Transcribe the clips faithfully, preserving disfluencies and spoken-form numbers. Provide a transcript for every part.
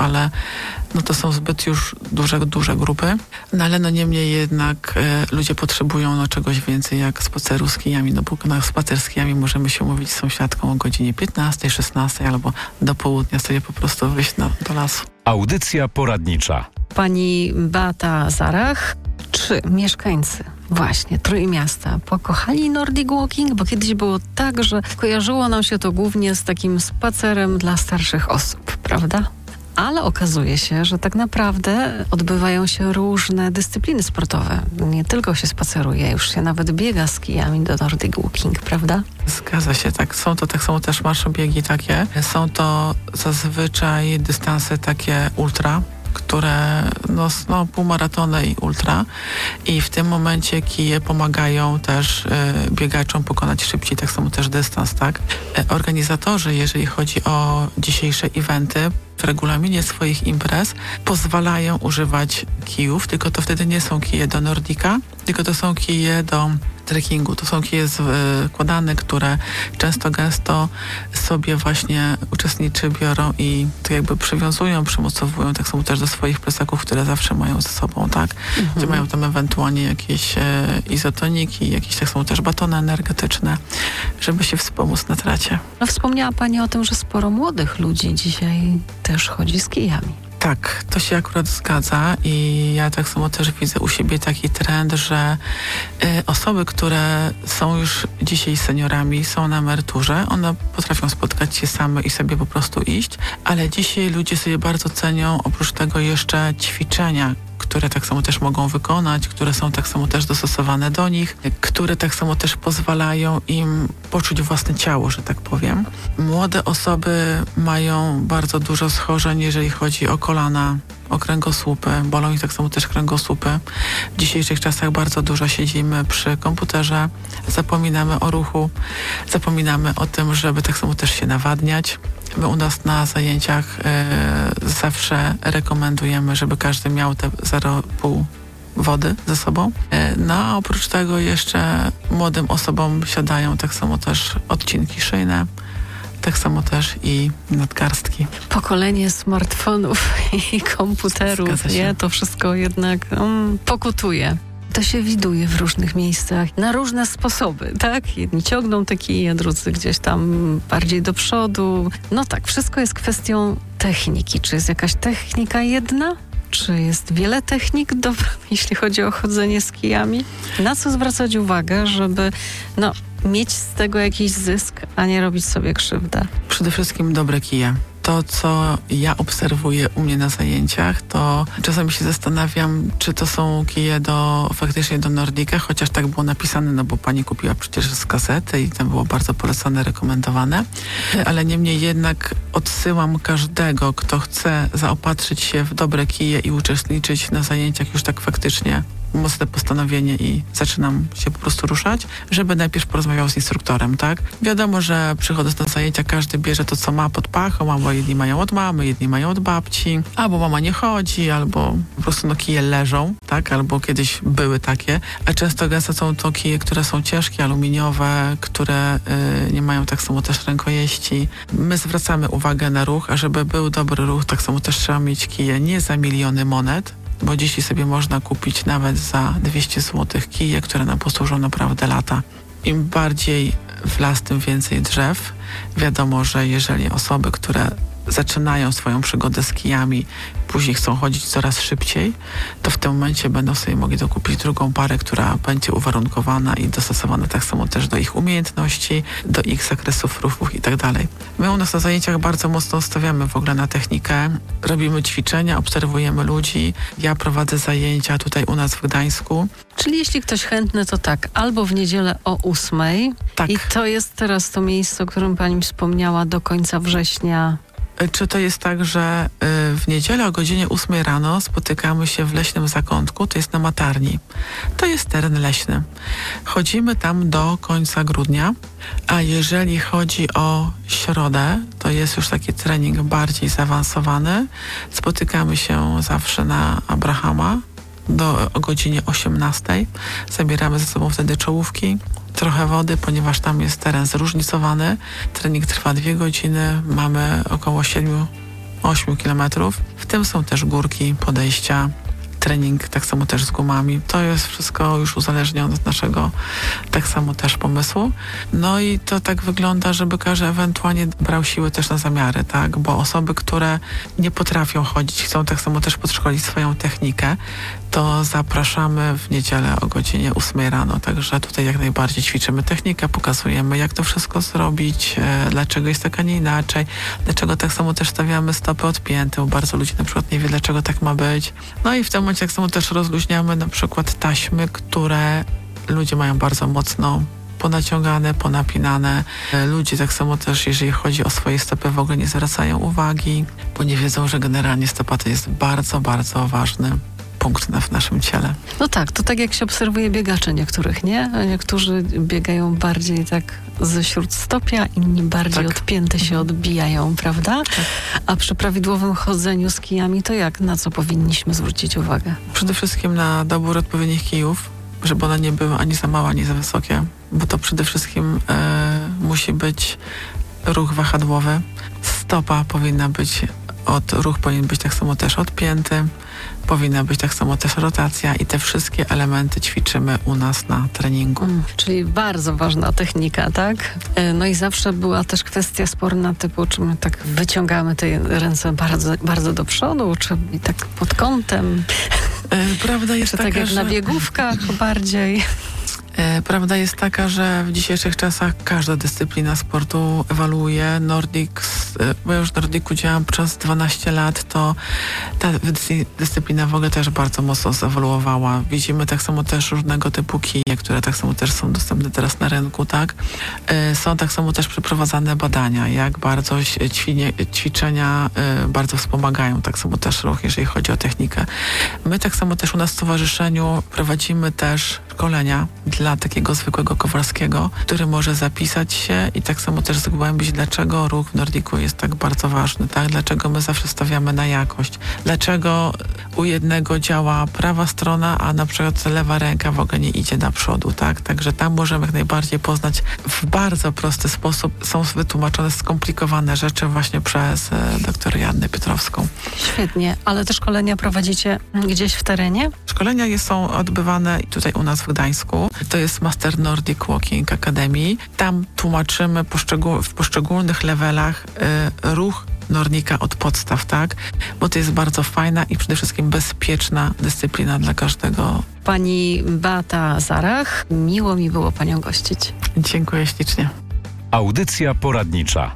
ale no to są zbyt już duże, duże grupy. No ale no niemniej jednak e, ludzie potrzebują no, czegoś więcej jak spaceru z kijami. No bo na spacer z kijami możemy się umówić z sąsiadką o godzinie piętnastej, szesnastej albo do południa sobie po prostu wyjść no, do lasu. Audycja poradnicza. Pani Beata Zarach. Czy mieszkańcy właśnie Trójmiasta pokochali Nordic Walking? Bo kiedyś było tak, że kojarzyło nam się to głównie z takim spacerem dla starszych osób, prawda? Ale okazuje się, że tak naprawdę odbywają się różne dyscypliny sportowe. Nie tylko się spaceruje, już się nawet biega z kijami do Nordic Walking, prawda? Zgadza się, tak. Są to tak samo też marszobiegi takie. Są to zazwyczaj dystanse takie ultra, które no, no półmaratony i ultra i w tym momencie kije pomagają też y, biegaczom pokonać szybciej, tak samo też dystans, tak? E, organizatorzy, jeżeli chodzi o dzisiejsze eventy, w regulaminie swoich imprez pozwalają używać kijów, tylko to wtedy nie są kije do Nordika, tylko to są kije do trekkingu. To są kije składane, które często gęsto sobie właśnie uczestnicy biorą i to jakby przywiązują, przymocowują tak samo też do swoich plecaków, które zawsze mają ze sobą, tak? Mhm. Gdzie mają tam ewentualnie jakieś e, izotoniki, jakieś tak samo też batony energetyczne, żeby się wspomóc na tracie. No, wspomniała Pani o tym, że sporo młodych ludzi dzisiaj też chodzi z kijami. Tak, to się akurat zgadza i ja tak samo też widzę u siebie taki trend, że y, osoby, które są już dzisiaj seniorami, są na emeryturze, one potrafią spotkać się same i sobie po prostu iść, ale dzisiaj ludzie sobie bardzo cenią oprócz tego jeszcze ćwiczenia, które tak samo też mogą wykonać, które są tak samo też dostosowane do nich, które tak samo też pozwalają im poczuć własne ciało, że tak powiem. Młode osoby mają bardzo dużo schorzeń, jeżeli chodzi o kolana, o kręgosłupy, bolą ich tak samo też kręgosłupy. W dzisiejszych czasach bardzo dużo siedzimy przy komputerze, zapominamy o ruchu, zapominamy o tym, żeby tak samo też się nawadniać. My u nas na zajęciach y, zawsze rekomendujemy, żeby każdy miał te zero przecinek pięć wody ze sobą. Y, no a oprócz tego jeszcze młodym osobom siadają tak samo też odcinki szyjne, tak samo też i nadgarstki. Pokolenie smartfonów i komputerów, nie? To wszystko jednak um, pokutuje. To się widuje w różnych miejscach, na różne sposoby, tak? Jedni ciągną te kije, drudzy gdzieś tam bardziej do przodu. No tak, wszystko jest kwestią techniki. Czy jest jakaś technika jedna? Czy jest wiele technik, do, jeśli chodzi o chodzenie z kijami? Na co zwracać uwagę, żeby no, mieć z tego jakiś zysk, a nie robić sobie krzywdę? Przede wszystkim dobre kije. To, co ja obserwuję u mnie na zajęciach, to czasami się zastanawiam, czy to są kije do, faktycznie do Nordika, chociaż tak było napisane, no bo pani kupiła przecież z kasety i tam było bardzo polecane, rekomendowane. Ale niemniej jednak odsyłam każdego, kto chce zaopatrzyć się w dobre kije i uczestniczyć na zajęciach już tak faktycznie mocne postanowienie i zaczynam się po prostu ruszać, żeby najpierw porozmawiał z instruktorem, tak? Wiadomo, że przychodząc na zajęcia każdy bierze to, co ma pod pachą, albo jedni mają od mamy, jedni mają od babci, albo mama nie chodzi, albo po prostu no kije leżą, tak? Albo kiedyś były takie, a często gęsto są to kije, które są ciężkie, aluminiowe, które y, nie mają tak samo też rękojeści. My zwracamy uwagę na ruch, a żeby był dobry ruch, tak samo też trzeba mieć kije nie za miliony monet, bo dzisiaj sobie można kupić nawet za dwieście złotych kije, które nam posłużą naprawdę lata. Im bardziej w las, tym więcej drzew. Wiadomo, że jeżeli osoby, które zaczynają swoją przygodę z kijami, później chcą chodzić coraz szybciej, to w tym momencie będą sobie mogli dokupić drugą parę, która będzie uwarunkowana i dostosowana tak samo też do ich umiejętności, do ich zakresów ruchów i tak dalej. My u nas na zajęciach bardzo mocno stawiamy w ogóle na technikę. Robimy ćwiczenia, obserwujemy ludzi. Ja prowadzę zajęcia tutaj u nas w Gdańsku. Czyli jeśli ktoś chętny, to tak, albo w niedzielę o ósmej. Tak. I to jest teraz to miejsce, o którym pani wspomniała, do końca września. Czy to jest tak, że w niedzielę o godzinie ósmej rano spotykamy się w Leśnym Zakątku, to jest na Matarni. To jest teren leśny. Chodzimy tam do końca grudnia, a jeżeli chodzi o środę, to jest już taki trening bardziej zaawansowany. Spotykamy się zawsze na Abrahama do, o godzinie osiemnastej. Zabieramy ze sobą wtedy czołówki, trochę wody, ponieważ tam jest teren zróżnicowany. Trening trwa dwie godziny, mamy około siedmiu, ośmiu kilometrów. tym są też górki, podejścia, trening tak samo też z gumami. To jest wszystko już uzależnione od naszego tak samo też pomysłu. No i to tak wygląda, żeby każdy ewentualnie brał siły też na zamiary, tak? Bo osoby, które nie potrafią chodzić, chcą tak samo też podszkolić swoją technikę, to zapraszamy w niedzielę o godzinie ósmej rano. Także tutaj jak najbardziej ćwiczymy technikę, pokazujemy, jak to wszystko zrobić, e, dlaczego jest tak, a nie inaczej, dlaczego tak samo też stawiamy stopy odpięte, bo bardzo ludzi na przykład nie wie, dlaczego tak ma być. No i w tym momencie tak samo też rozluźniamy na przykład taśmy, które ludzie mają bardzo mocno ponaciągane, ponapinane. Ludzie tak samo też, jeżeli chodzi o swoje stopy, w ogóle nie zwracają uwagi, bo nie wiedzą, że generalnie stopa to jest bardzo, bardzo ważny punkt na, w naszym ciele. No tak, to tak jak się obserwuje biegaczy niektórych, nie? Niektórzy biegają bardziej tak ze śródstopia, inni bardziej tak. odpięte się odbijają, prawda? Tak. A przy prawidłowym chodzeniu z kijami to jak? Na co powinniśmy zwrócić uwagę? Przede wszystkim na dobór odpowiednich kijów, żeby one nie były ani za małe, ani za wysokie, bo to przede wszystkim e, musi być ruch wahadłowy. Stopa powinna być, od, ruch powinien być tak samo też odpięty, powinna być tak samo też rotacja i te wszystkie elementy ćwiczymy u nas na treningu. Mm, czyli bardzo ważna technika, tak? No i zawsze była też kwestia sporna typu, czy my tak wyciągamy te ręce bardzo, bardzo do przodu, czy i tak pod kątem. E, prawda jest czy taka, tak jak że... na biegówkach bardziej. E, prawda jest taka, że w dzisiejszych czasach każda dyscyplina sportu ewoluuje. Nordic, e, bo ja już w Nordicu działam przez dwanaście lat, to ta dyscy, dyscyplina w ogóle też bardzo mocno zewoluowała. Widzimy tak samo też różnego typu kije, które tak samo też są dostępne teraz na rynku, tak? E, są tak samo też przeprowadzane badania, jak bardzo ćwinie, ćwiczenia e, bardzo wspomagają tak samo też ruch, jeżeli chodzi o technikę. My tak samo też u nas w stowarzyszeniu prowadzimy też szkolenia dla takiego zwykłego Kowalskiego, który może zapisać się i tak samo też zgłębić, dlaczego ruch w Nordicu jest tak bardzo ważny, tak? Dlaczego my zawsze stawiamy na jakość. Dlaczego u jednego działa prawa strona, a na przykład lewa ręka w ogóle nie idzie do przodu, tak? Także tam możemy jak najbardziej poznać w bardzo prosty sposób. Są wytłumaczone skomplikowane rzeczy właśnie przez e, doktor Joannę Piotrowską. Świetnie, ale te szkolenia prowadzicie gdzieś w terenie? Szkolenia jest, są odbywane tutaj u nas w Gdańsku. To jest Master Nordic Walking Academy. Tam tłumaczymy poszczegól- w poszczególnych levelach y, ruch Nornika od podstaw, tak? Bo to jest bardzo fajna i przede wszystkim bezpieczna dyscyplina dla każdego. Pani Beata Zarach, miło mi było Panią gościć. Dziękuję ślicznie. Audycja poradnicza.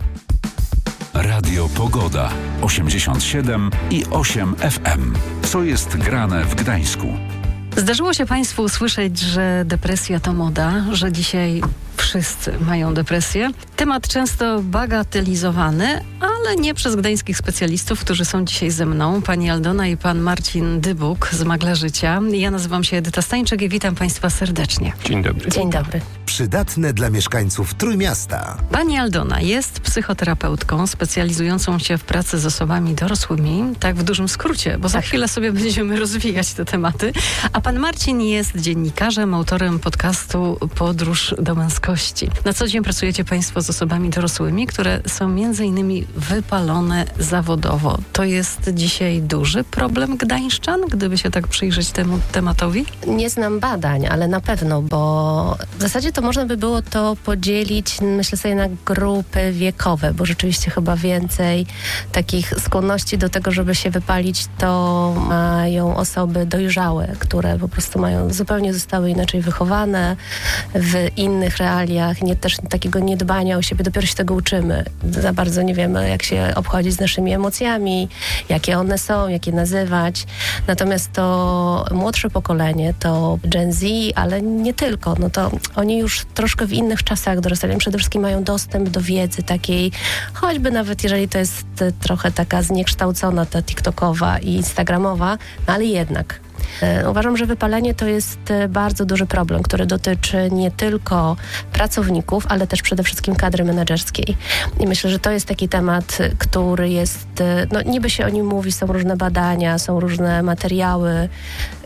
Radio Pogoda osiemdziesiąt siedem i osiem F M. Co jest grane w Gdańsku? Zdarzyło się Państwu usłyszeć, że depresja to moda, że dzisiaj wszyscy mają depresję. Temat często bagatelizowany, ale nie przez gdańskich specjalistów, którzy są dzisiaj ze mną. Pani Aldona i pan Marcin Dybuk z Magla Życia. Ja nazywam się Edyta Stańczyk i witam Państwa serdecznie. Dzień dobry. Dzień dobry. Przydatne dla mieszkańców Trójmiasta. Pani Aldona jest psychoterapeutką specjalizującą się w pracy z osobami dorosłymi, tak w dużym skrócie, bo za chwilę sobie będziemy rozwijać te tematy. A pan Marcin jest dziennikarzem, autorem podcastu Podróż do męskości. Na co dzień pracujecie Państwo z osobami dorosłymi, które są między innymi wypalone zawodowo. To jest dzisiaj duży problem gdańszczan, gdyby się tak przyjrzeć temu tematowi? Nie znam badań, ale na pewno, bo w zasadzie to można by było to podzielić, myślę sobie, na grupy wiekowe, bo rzeczywiście chyba więcej takich skłonności do tego, żeby się wypalić, to mają osoby dojrzałe, które po prostu mają, zupełnie zostały inaczej wychowane w innych realiach, nie, też takiego niedbania o siebie, dopiero się tego uczymy. Za bardzo nie wiemy, jak się obchodzić z naszymi emocjami, jakie one są, jak je nazywać. Natomiast to młodsze pokolenie, to Gen Z, ale nie tylko, no to oni już troszkę w innych czasach dorastali. Przede wszystkim mają dostęp do wiedzy takiej, choćby nawet jeżeli to jest trochę taka zniekształcona, ta tiktokowa i instagramowa, no ale jednak. Uważam, że wypalenie to jest bardzo duży problem, który dotyczy nie tylko pracowników, ale też przede wszystkim kadry menedżerskiej. I myślę, że to jest taki temat, który jest, no niby się o nim mówi, są różne badania, są różne materiały,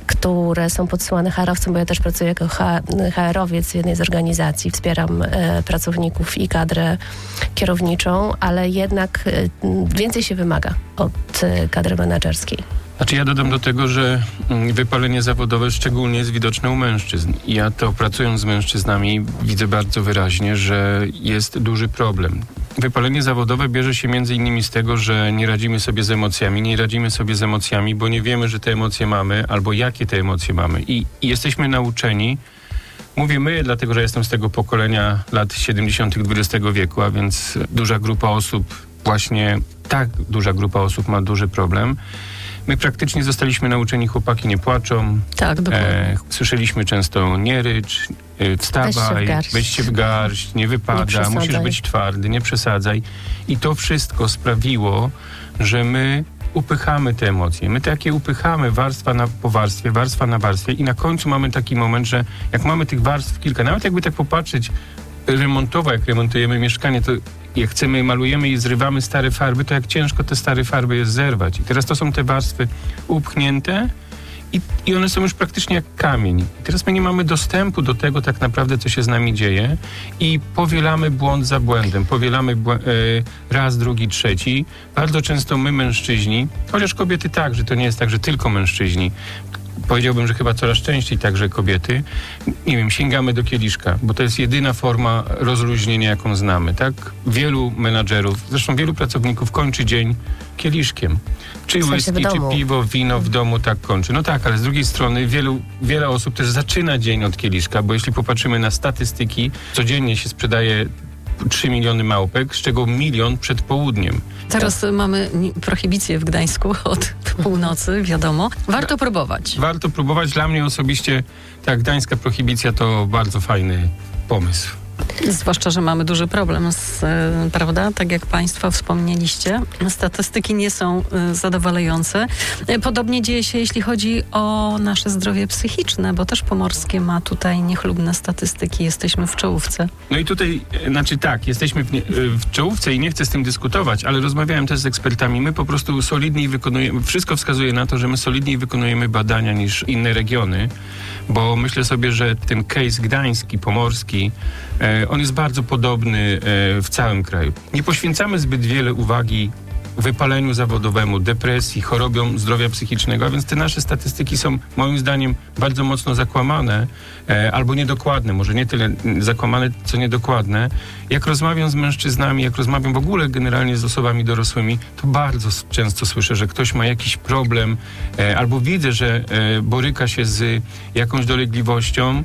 które są podsyłane H R-owcom, bo ja też pracuję jako H R-owiec w jednej z organizacji, wspieram e, pracowników i kadrę kierowniczą, ale jednak e, więcej się wymaga od e, kadry menedżerskiej. Znaczy ja dodam do tego, że wypalenie zawodowe szczególnie jest widoczne u mężczyzn. Ja to pracując z mężczyznami widzę bardzo wyraźnie, że jest duży problem. Wypalenie zawodowe bierze się między innymi z tego, że nie radzimy sobie z emocjami, nie radzimy sobie z emocjami, bo nie wiemy, że te emocje mamy albo jakie te emocje mamy. I, i jesteśmy nauczeni, mówię my, dlatego że jestem z tego pokolenia lat siedemdziesiątych dwudziestego wieku, a więc duża grupa osób, właśnie tak duża grupa osób ma duży problem. My praktycznie zostaliśmy nauczeni, chłopaki nie płaczą. Tak, dokładnie. E, słyszeliśmy często nie rycz, e, wstawaj, weź się w garść, nie wypada, nie musisz być twardy, nie przesadzaj. I to wszystko sprawiło, że my upychamy te emocje. My takie upychamy warstwa na, po warstwie, warstwa na warstwie i na końcu mamy taki moment, że jak mamy tych warstw kilka, nawet jakby tak popatrzeć, remontowo, jak remontujemy mieszkanie, to jak chcemy, malujemy i zrywamy stare farby, to jak ciężko te stare farby jest zerwać. I teraz to są te warstwy upchnięte i, i one są już praktycznie jak kamień. I teraz my nie mamy dostępu do tego tak naprawdę, co się z nami dzieje i powielamy błąd za błędem. Powielamy błę- y, raz, drugi, trzeci. Bardzo często my mężczyźni, chociaż kobiety także, to nie jest tak, że tylko mężczyźni, powiedziałbym, że chyba coraz częściej także kobiety, nie wiem, sięgamy do kieliszka, bo to jest jedyna forma rozluźnienia, jaką znamy, tak? Wielu menadżerów, zresztą wielu pracowników kończy dzień kieliszkiem. Czy whisky, czy piwo, wino w domu tak kończy. No tak, ale z drugiej strony wielu, wiele osób też zaczyna dzień od kieliszka, bo jeśli popatrzymy na statystyki, codziennie się sprzedaje trzy miliony małpek, z czego milion przed południem. Teraz mamy prohibicję w Gdańsku od północy, wiadomo. Warto próbować. Warto próbować. Dla mnie osobiście ta gdańska prohibicja to bardzo fajny pomysł. Zwłaszcza, że mamy duży problem, z, prawda? Tak jak Państwo wspomnieliście, statystyki nie są zadowalające. Podobnie dzieje się, jeśli chodzi o nasze zdrowie psychiczne, bo też Pomorskie ma tutaj niechlubne statystyki. Jesteśmy w czołówce. No i tutaj, znaczy tak, jesteśmy w, nie, w czołówce i nie chcę z tym dyskutować, ale rozmawiałem też z ekspertami. My po prostu solidniej wykonujemy, wszystko wskazuje na to, że my solidniej wykonujemy badania niż inne regiony, bo myślę sobie, że ten case gdański, pomorski, on jest bardzo podobny w całym kraju. Nie poświęcamy zbyt wiele uwagi wypaleniu zawodowemu, depresji, chorobom zdrowia psychicznego, a więc te nasze statystyki są moim zdaniem bardzo mocno zakłamane albo niedokładne, może nie tyle zakłamane, co niedokładne. Jak rozmawiam z mężczyznami, jak rozmawiam w ogóle generalnie z osobami dorosłymi, to bardzo często słyszę, że ktoś ma jakiś problem albo widzę, że boryka się z jakąś dolegliwością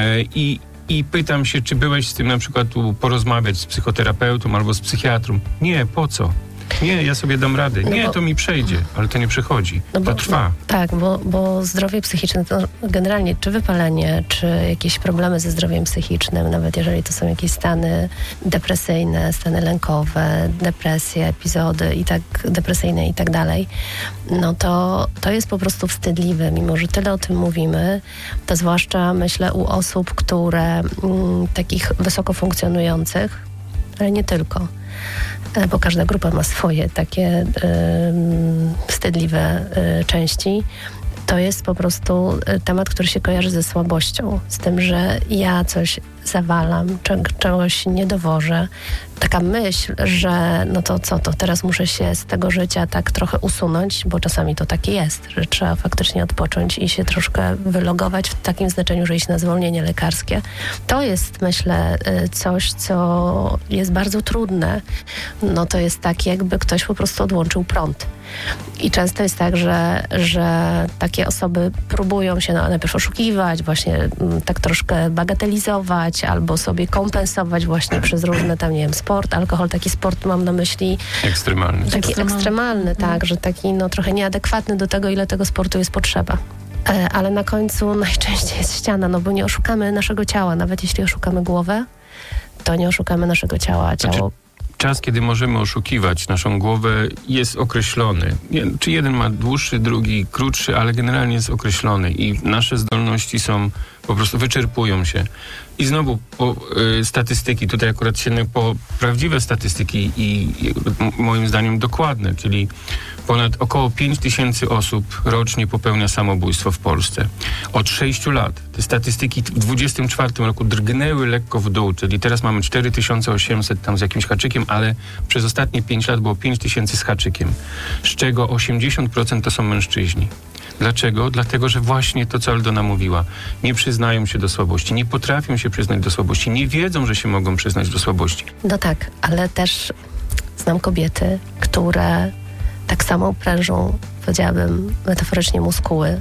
i I pytam się, czy byłeś z tym na przykład porozmawiać z psychoterapeutą albo z psychiatrą. Nie, po co? Nie, ja sobie dam radę. Nie, no bo, to mi przejdzie, ale to nie przychodzi. No bo, to trwa. No, tak, bo, bo zdrowie psychiczne to generalnie czy wypalenie, czy jakieś problemy ze zdrowiem psychicznym, nawet jeżeli to są jakieś stany depresyjne, stany lękowe, depresje, epizody i tak depresyjne i tak dalej, no to to jest po prostu wstydliwe, mimo że tyle o tym mówimy, to zwłaszcza myślę u osób, które m, takich wysoko funkcjonujących, ale nie tylko, bo każda grupa ma swoje takie y, wstydliwe y, części. To jest po prostu temat, który się kojarzy ze słabością, z tym, że ja coś zawalam, czegoś nie dowożę. Taka myśl, że no to co, to teraz muszę się z tego życia tak trochę usunąć, bo czasami to takie jest, że trzeba faktycznie odpocząć i się troszkę wylogować w takim znaczeniu, że iść na zwolnienie lekarskie. To jest, myślę, coś, co jest bardzo trudne. No to jest tak, jakby ktoś po prostu odłączył prąd. I często jest tak, że, że takie osoby próbują się no, najpierw oszukiwać, właśnie m, tak troszkę bagatelizować, albo sobie kompensować właśnie przez różne tam, nie wiem, sport, alkohol, taki sport mam na myśli... Ekstremalny. Taki ekstremalny, ekstremalny tak, mm. że taki no trochę nieadekwatny do tego, ile tego sportu jest potrzeba. E, ale na końcu najczęściej jest ściana, no bo nie oszukamy naszego ciała, nawet jeśli oszukamy głowę, to nie oszukamy naszego ciała, ciało... Znaczy... Czas, kiedy możemy oszukiwać naszą głowę, jest określony. Czy jeden ma dłuższy, drugi krótszy, ale generalnie jest określony i nasze zdolności są, po prostu wyczerpują się. I znowu po, y, statystyki, tutaj akurat sięgnę po prawdziwe statystyki i, i moim zdaniem dokładne, czyli Ponad około pięć tysięcy osób rocznie popełnia samobójstwo w Polsce. Od sześciu lat. Te statystyki w dwudziestym czwartym roku drgnęły lekko w dół, czyli teraz mamy cztery tysiące osiemset tam z jakimś haczykiem, ale przez ostatnie pięć lat było pięć tysięcy z haczykiem, z czego osiemdziesiąt procent to są mężczyźni. Dlaczego? Dlatego, że właśnie to, co Aldona mówiła, nie przyznają się do słabości, nie potrafią się przyznać do słabości, nie wiedzą, że się mogą przyznać do słabości. No tak, ale też znam kobiety, które tak samo prężą, powiedziałabym metaforycznie, muskuły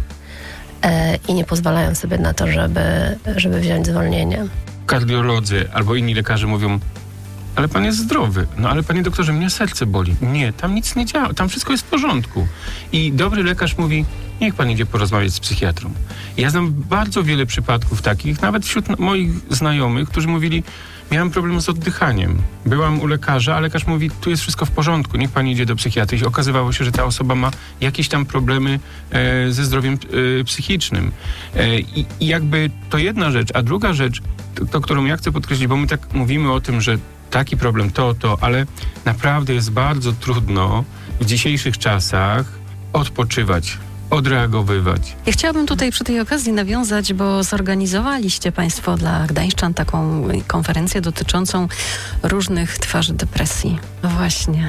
e, i nie pozwalają sobie na to, żeby, żeby wziąć zwolnienie. Kardiolodzy albo inni lekarze mówią, ale pan jest zdrowy. No ale panie doktorze, mnie serce boli. Nie, tam nic nie działa, tam wszystko jest w porządku. I dobry lekarz mówi, niech pan idzie porozmawiać z psychiatrą. Ja znam bardzo wiele przypadków takich, nawet wśród moich znajomych, którzy mówili, miałem problem z oddychaniem. Byłam u lekarza, a lekarz mówi, tu jest wszystko w porządku, niech pani idzie do psychiatry. I okazywało się, że ta osoba ma jakieś tam problemy e, ze zdrowiem e, psychicznym. E, i, I jakby to jedna rzecz, a druga rzecz, to, to, którą ja chcę podkreślić, bo my tak mówimy o tym, że taki problem, to, to, ale naprawdę jest bardzo trudno w dzisiejszych czasach odpoczywać, odreagowywać. Ja chciałabym tutaj przy tej okazji nawiązać, bo zorganizowaliście Państwo dla gdańszczan taką konferencję dotyczącą różnych twarzy depresji. No właśnie.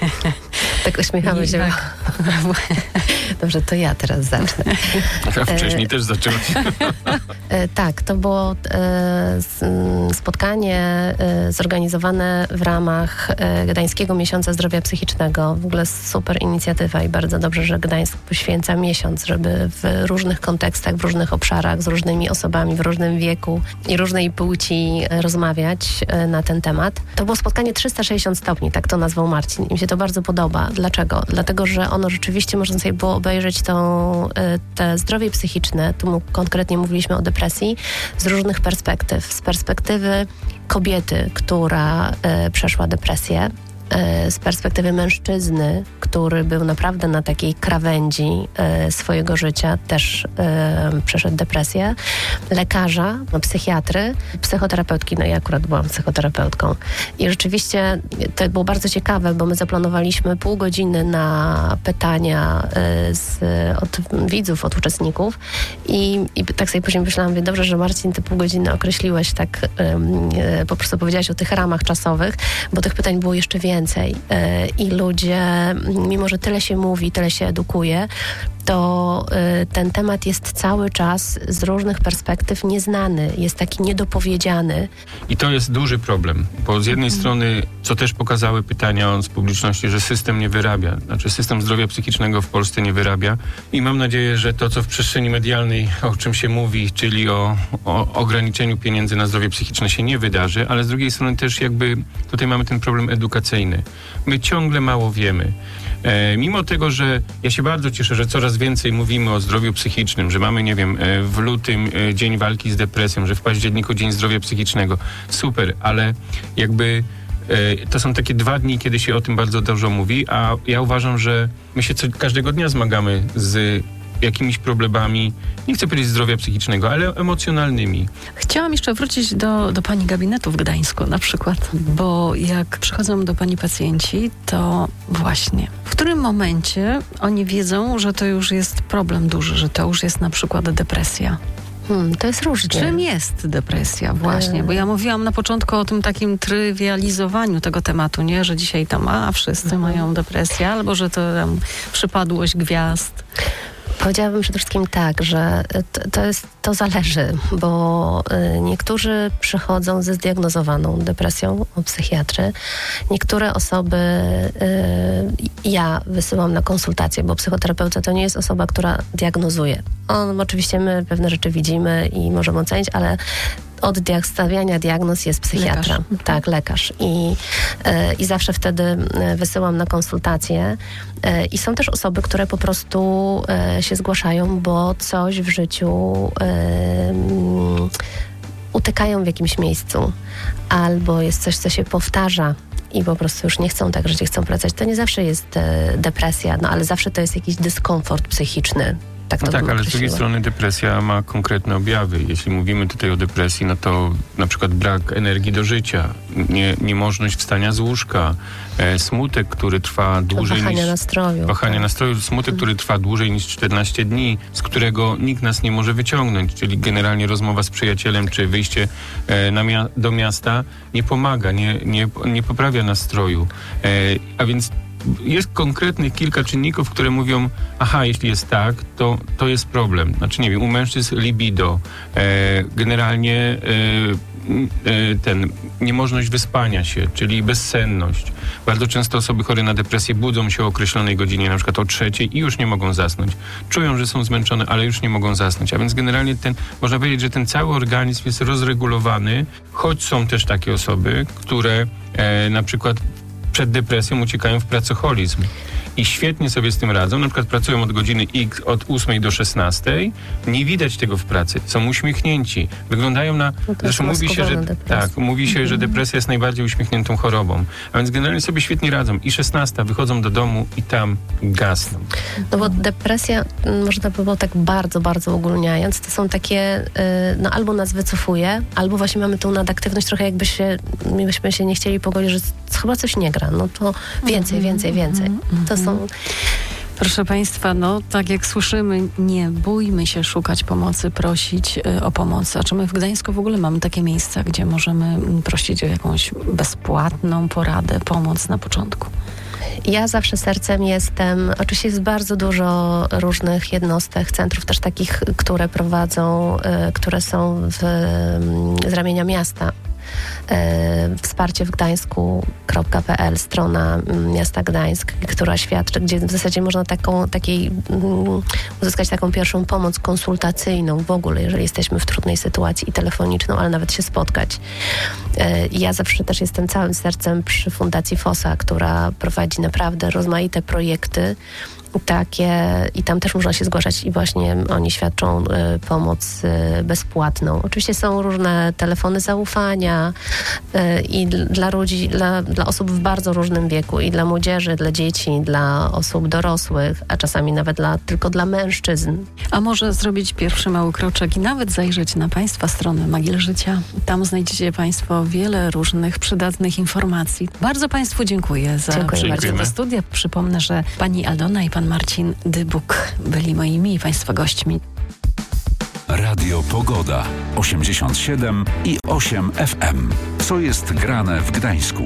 Tak uśmiechamy się. Tak. Dobrze, to ja teraz zacznę. A wcześniej e, też zaczęłaś. E, tak, to było e, spotkanie e, zorganizowane w ramach e, Gdańskiego Miesiąca Zdrowia Psychicznego. W ogóle super inicjatywa i bardzo dobrze, że Gdańsk poświęca miesiąc, żeby w różnych kontekstach, w różnych obszarach, z różnymi osobami w różnym wieku i różnej płci rozmawiać e, na ten temat. To było spotkanie trzysta sześćdziesiąt stopni, tak to nazwał Marcin. I mi się to bardzo podoba. Dlaczego? Dlatego, że ono rzeczywiście, można sobie było obejrzeć tą, te zdrowie psychiczne, tu konkretnie mówiliśmy o depresji, z różnych perspektyw. Z perspektywy kobiety, która e, przeszła depresję, e, z perspektywy mężczyzny, który był naprawdę na takiej krawędzi e, swojego życia, też e, przeszedł depresję, lekarza, no, psychiatry, psychoterapeutki, no ja akurat byłam psychoterapeutką. I rzeczywiście to było bardzo ciekawe, bo my zaplanowaliśmy pół godziny na pytania e, z, od widzów, od uczestników i, i tak sobie później myślałam, mówię, dobrze, że Marcin, ty pół godziny określiłeś tak, e, po prostu powiedziałaś o tych ramach czasowych, bo tych pytań było jeszcze więcej e, i ludzie, mimo że tyle się mówi, tyle się edukuje, to y, ten temat jest cały czas z różnych perspektyw nieznany, jest taki niedopowiedziany. I to jest duży problem, bo z jednej mm. strony, co też pokazały pytania z publiczności, że system nie wyrabia, znaczy system zdrowia psychicznego w Polsce nie wyrabia i mam nadzieję, że to, co w przestrzeni medialnej, o czym się mówi, czyli o, o ograniczeniu pieniędzy na zdrowie psychiczne się nie wydarzy, ale z drugiej strony też jakby tutaj mamy ten problem edukacyjny. My ciągle mało wiemy. E, mimo tego, że ja się bardzo cieszę, że coraz więcej mówimy o zdrowiu psychicznym, że mamy, nie wiem, e, w lutym e, Dzień Walki z Depresją, że w październiku Dzień Zdrowia Psychicznego. Super, ale jakby e, to są takie dwa dni, kiedy się o tym bardzo dużo mówi, a ja uważam, że my się co, każdego dnia zmagamy z jakimiś problemami, nie chcę powiedzieć zdrowia psychicznego, ale emocjonalnymi. Chciałam jeszcze wrócić do, do pani gabinetu w Gdańsku na przykład, bo jak przychodzą do pani pacjenci, to właśnie w którym momencie oni wiedzą, że to już jest problem duży, że to już jest na przykład depresja? Hmm, to jest różnie. Czym jest depresja właśnie? Bo ja mówiłam na początku o tym takim trywializowaniu tego tematu, nie? Że dzisiaj tam, a wszyscy mhm. mają depresję, albo że to tam przypadłość gwiazd. Powiedziałabym przede wszystkim tak, że to, to, jest, to zależy, bo y, niektórzy przychodzą ze zdiagnozowaną depresją u psychiatry. Niektóre osoby y, ja wysyłam na konsultację, bo psychoterapeuta to nie jest osoba, która diagnozuje. On, oczywiście my pewne rzeczy widzimy i możemy ocenić, ale od stawiania diagnoz jest psychiatra. Lekarz. Tak, lekarz. I, y, I zawsze wtedy wysyłam na konsultację. Y, I są też osoby, które po prostu y, się zgłaszają, bo coś w życiu y, y, utykają w jakimś miejscu. Albo jest coś, co się powtarza i po prostu już nie chcą tak żyć, chcą pracować. To nie zawsze jest y, depresja, no ale zawsze to jest jakiś dyskomfort psychiczny. Tak, to no tak, ale z drugiej określiła. strony depresja ma konkretne objawy. Jeśli mówimy tutaj o depresji, no to na przykład brak energii do życia, nie, niemożność wstania z łóżka, e, smutek, który trwa dłużej wahania niż... nastroju. Wahania nastroju. Smutek, który trwa dłużej niż czternaście dni, z którego nikt nas nie może wyciągnąć, czyli generalnie rozmowa z przyjacielem, czy wyjście e, na mia- do miasta nie pomaga, nie, nie, nie poprawia nastroju. E, a więc jest konkretnych kilka czynników, które mówią, aha, jeśli jest tak, to, to jest problem. Znaczy, nie wiem, u mężczyzn libido, e, generalnie e, e, ten, niemożność wyspania się, czyli bezsenność. Bardzo często osoby chore na depresję budzą się o określonej godzinie, na przykład o trzeciej i już nie mogą zasnąć. Czują, że są zmęczone, ale już nie mogą zasnąć. A więc generalnie ten, można powiedzieć, że ten cały organizm jest rozregulowany, choć są też takie osoby, które e, na przykład przed depresją uciekają w pracoholizm i świetnie sobie z tym radzą. Na przykład pracują od godziny X, od ósmej do szesnastej. Nie widać tego w pracy. Są uśmiechnięci. Wyglądają na... No zresztą mówi się, że tak, mówi się, że depresja jest najbardziej uśmiechniętą chorobą. A więc generalnie sobie świetnie radzą. I szesnasta wychodzą do domu i tam gasną. No bo depresja, można by było tak bardzo, bardzo ogólniając, to są takie, no albo nas wycofuje, albo właśnie mamy tą nadaktywność, trochę jakby się, byśmy się nie chcieli pogodzić, że chyba coś nie gra. No to więcej, więcej, więcej. To są... Proszę Państwa, no tak jak słyszymy, nie bójmy się szukać pomocy, prosić y, o pomoc. A czy my w Gdańsku w ogóle mamy takie miejsca, gdzie możemy prosić o jakąś bezpłatną poradę, pomoc na początku? Ja zawsze sercem jestem, oczywiście jest bardzo dużo różnych jednostek, centrów też takich, które prowadzą, y, które są w, y, z ramienia miasta. E, wsparcie w gdańsku kropka pe el, strona miasta Gdańsk, która świadczy, gdzie w zasadzie można taką, takiej, um, uzyskać taką pierwszą pomoc konsultacyjną w ogóle, jeżeli jesteśmy w trudnej sytuacji i telefoniczną, ale nawet się spotkać. E, ja zawsze też jestem całym sercem przy Fundacji Fossa, która prowadzi naprawdę rozmaite projekty takie i tam też można się zgłaszać i właśnie oni świadczą y, pomoc y, bezpłatną. Oczywiście są różne telefony zaufania y, i dla ludzi, dla, dla osób w bardzo różnym wieku i dla młodzieży, dla dzieci, dla osób dorosłych, a czasami nawet dla, tylko dla mężczyzn. A może zrobić pierwszy mały kroczek i nawet zajrzeć na Państwa stronę Magiel Życia. Tam znajdziecie Państwo wiele różnych przydatnych informacji. Bardzo Państwu dziękuję za przyjście do studia. Przypomnę, że Pani Aldona i Pan Marcin Dybuk byli moimi i Państwa gośćmi. Radio Pogoda osiemdziesiąt siedem i osiem F M. Co jest grane w Gdańsku?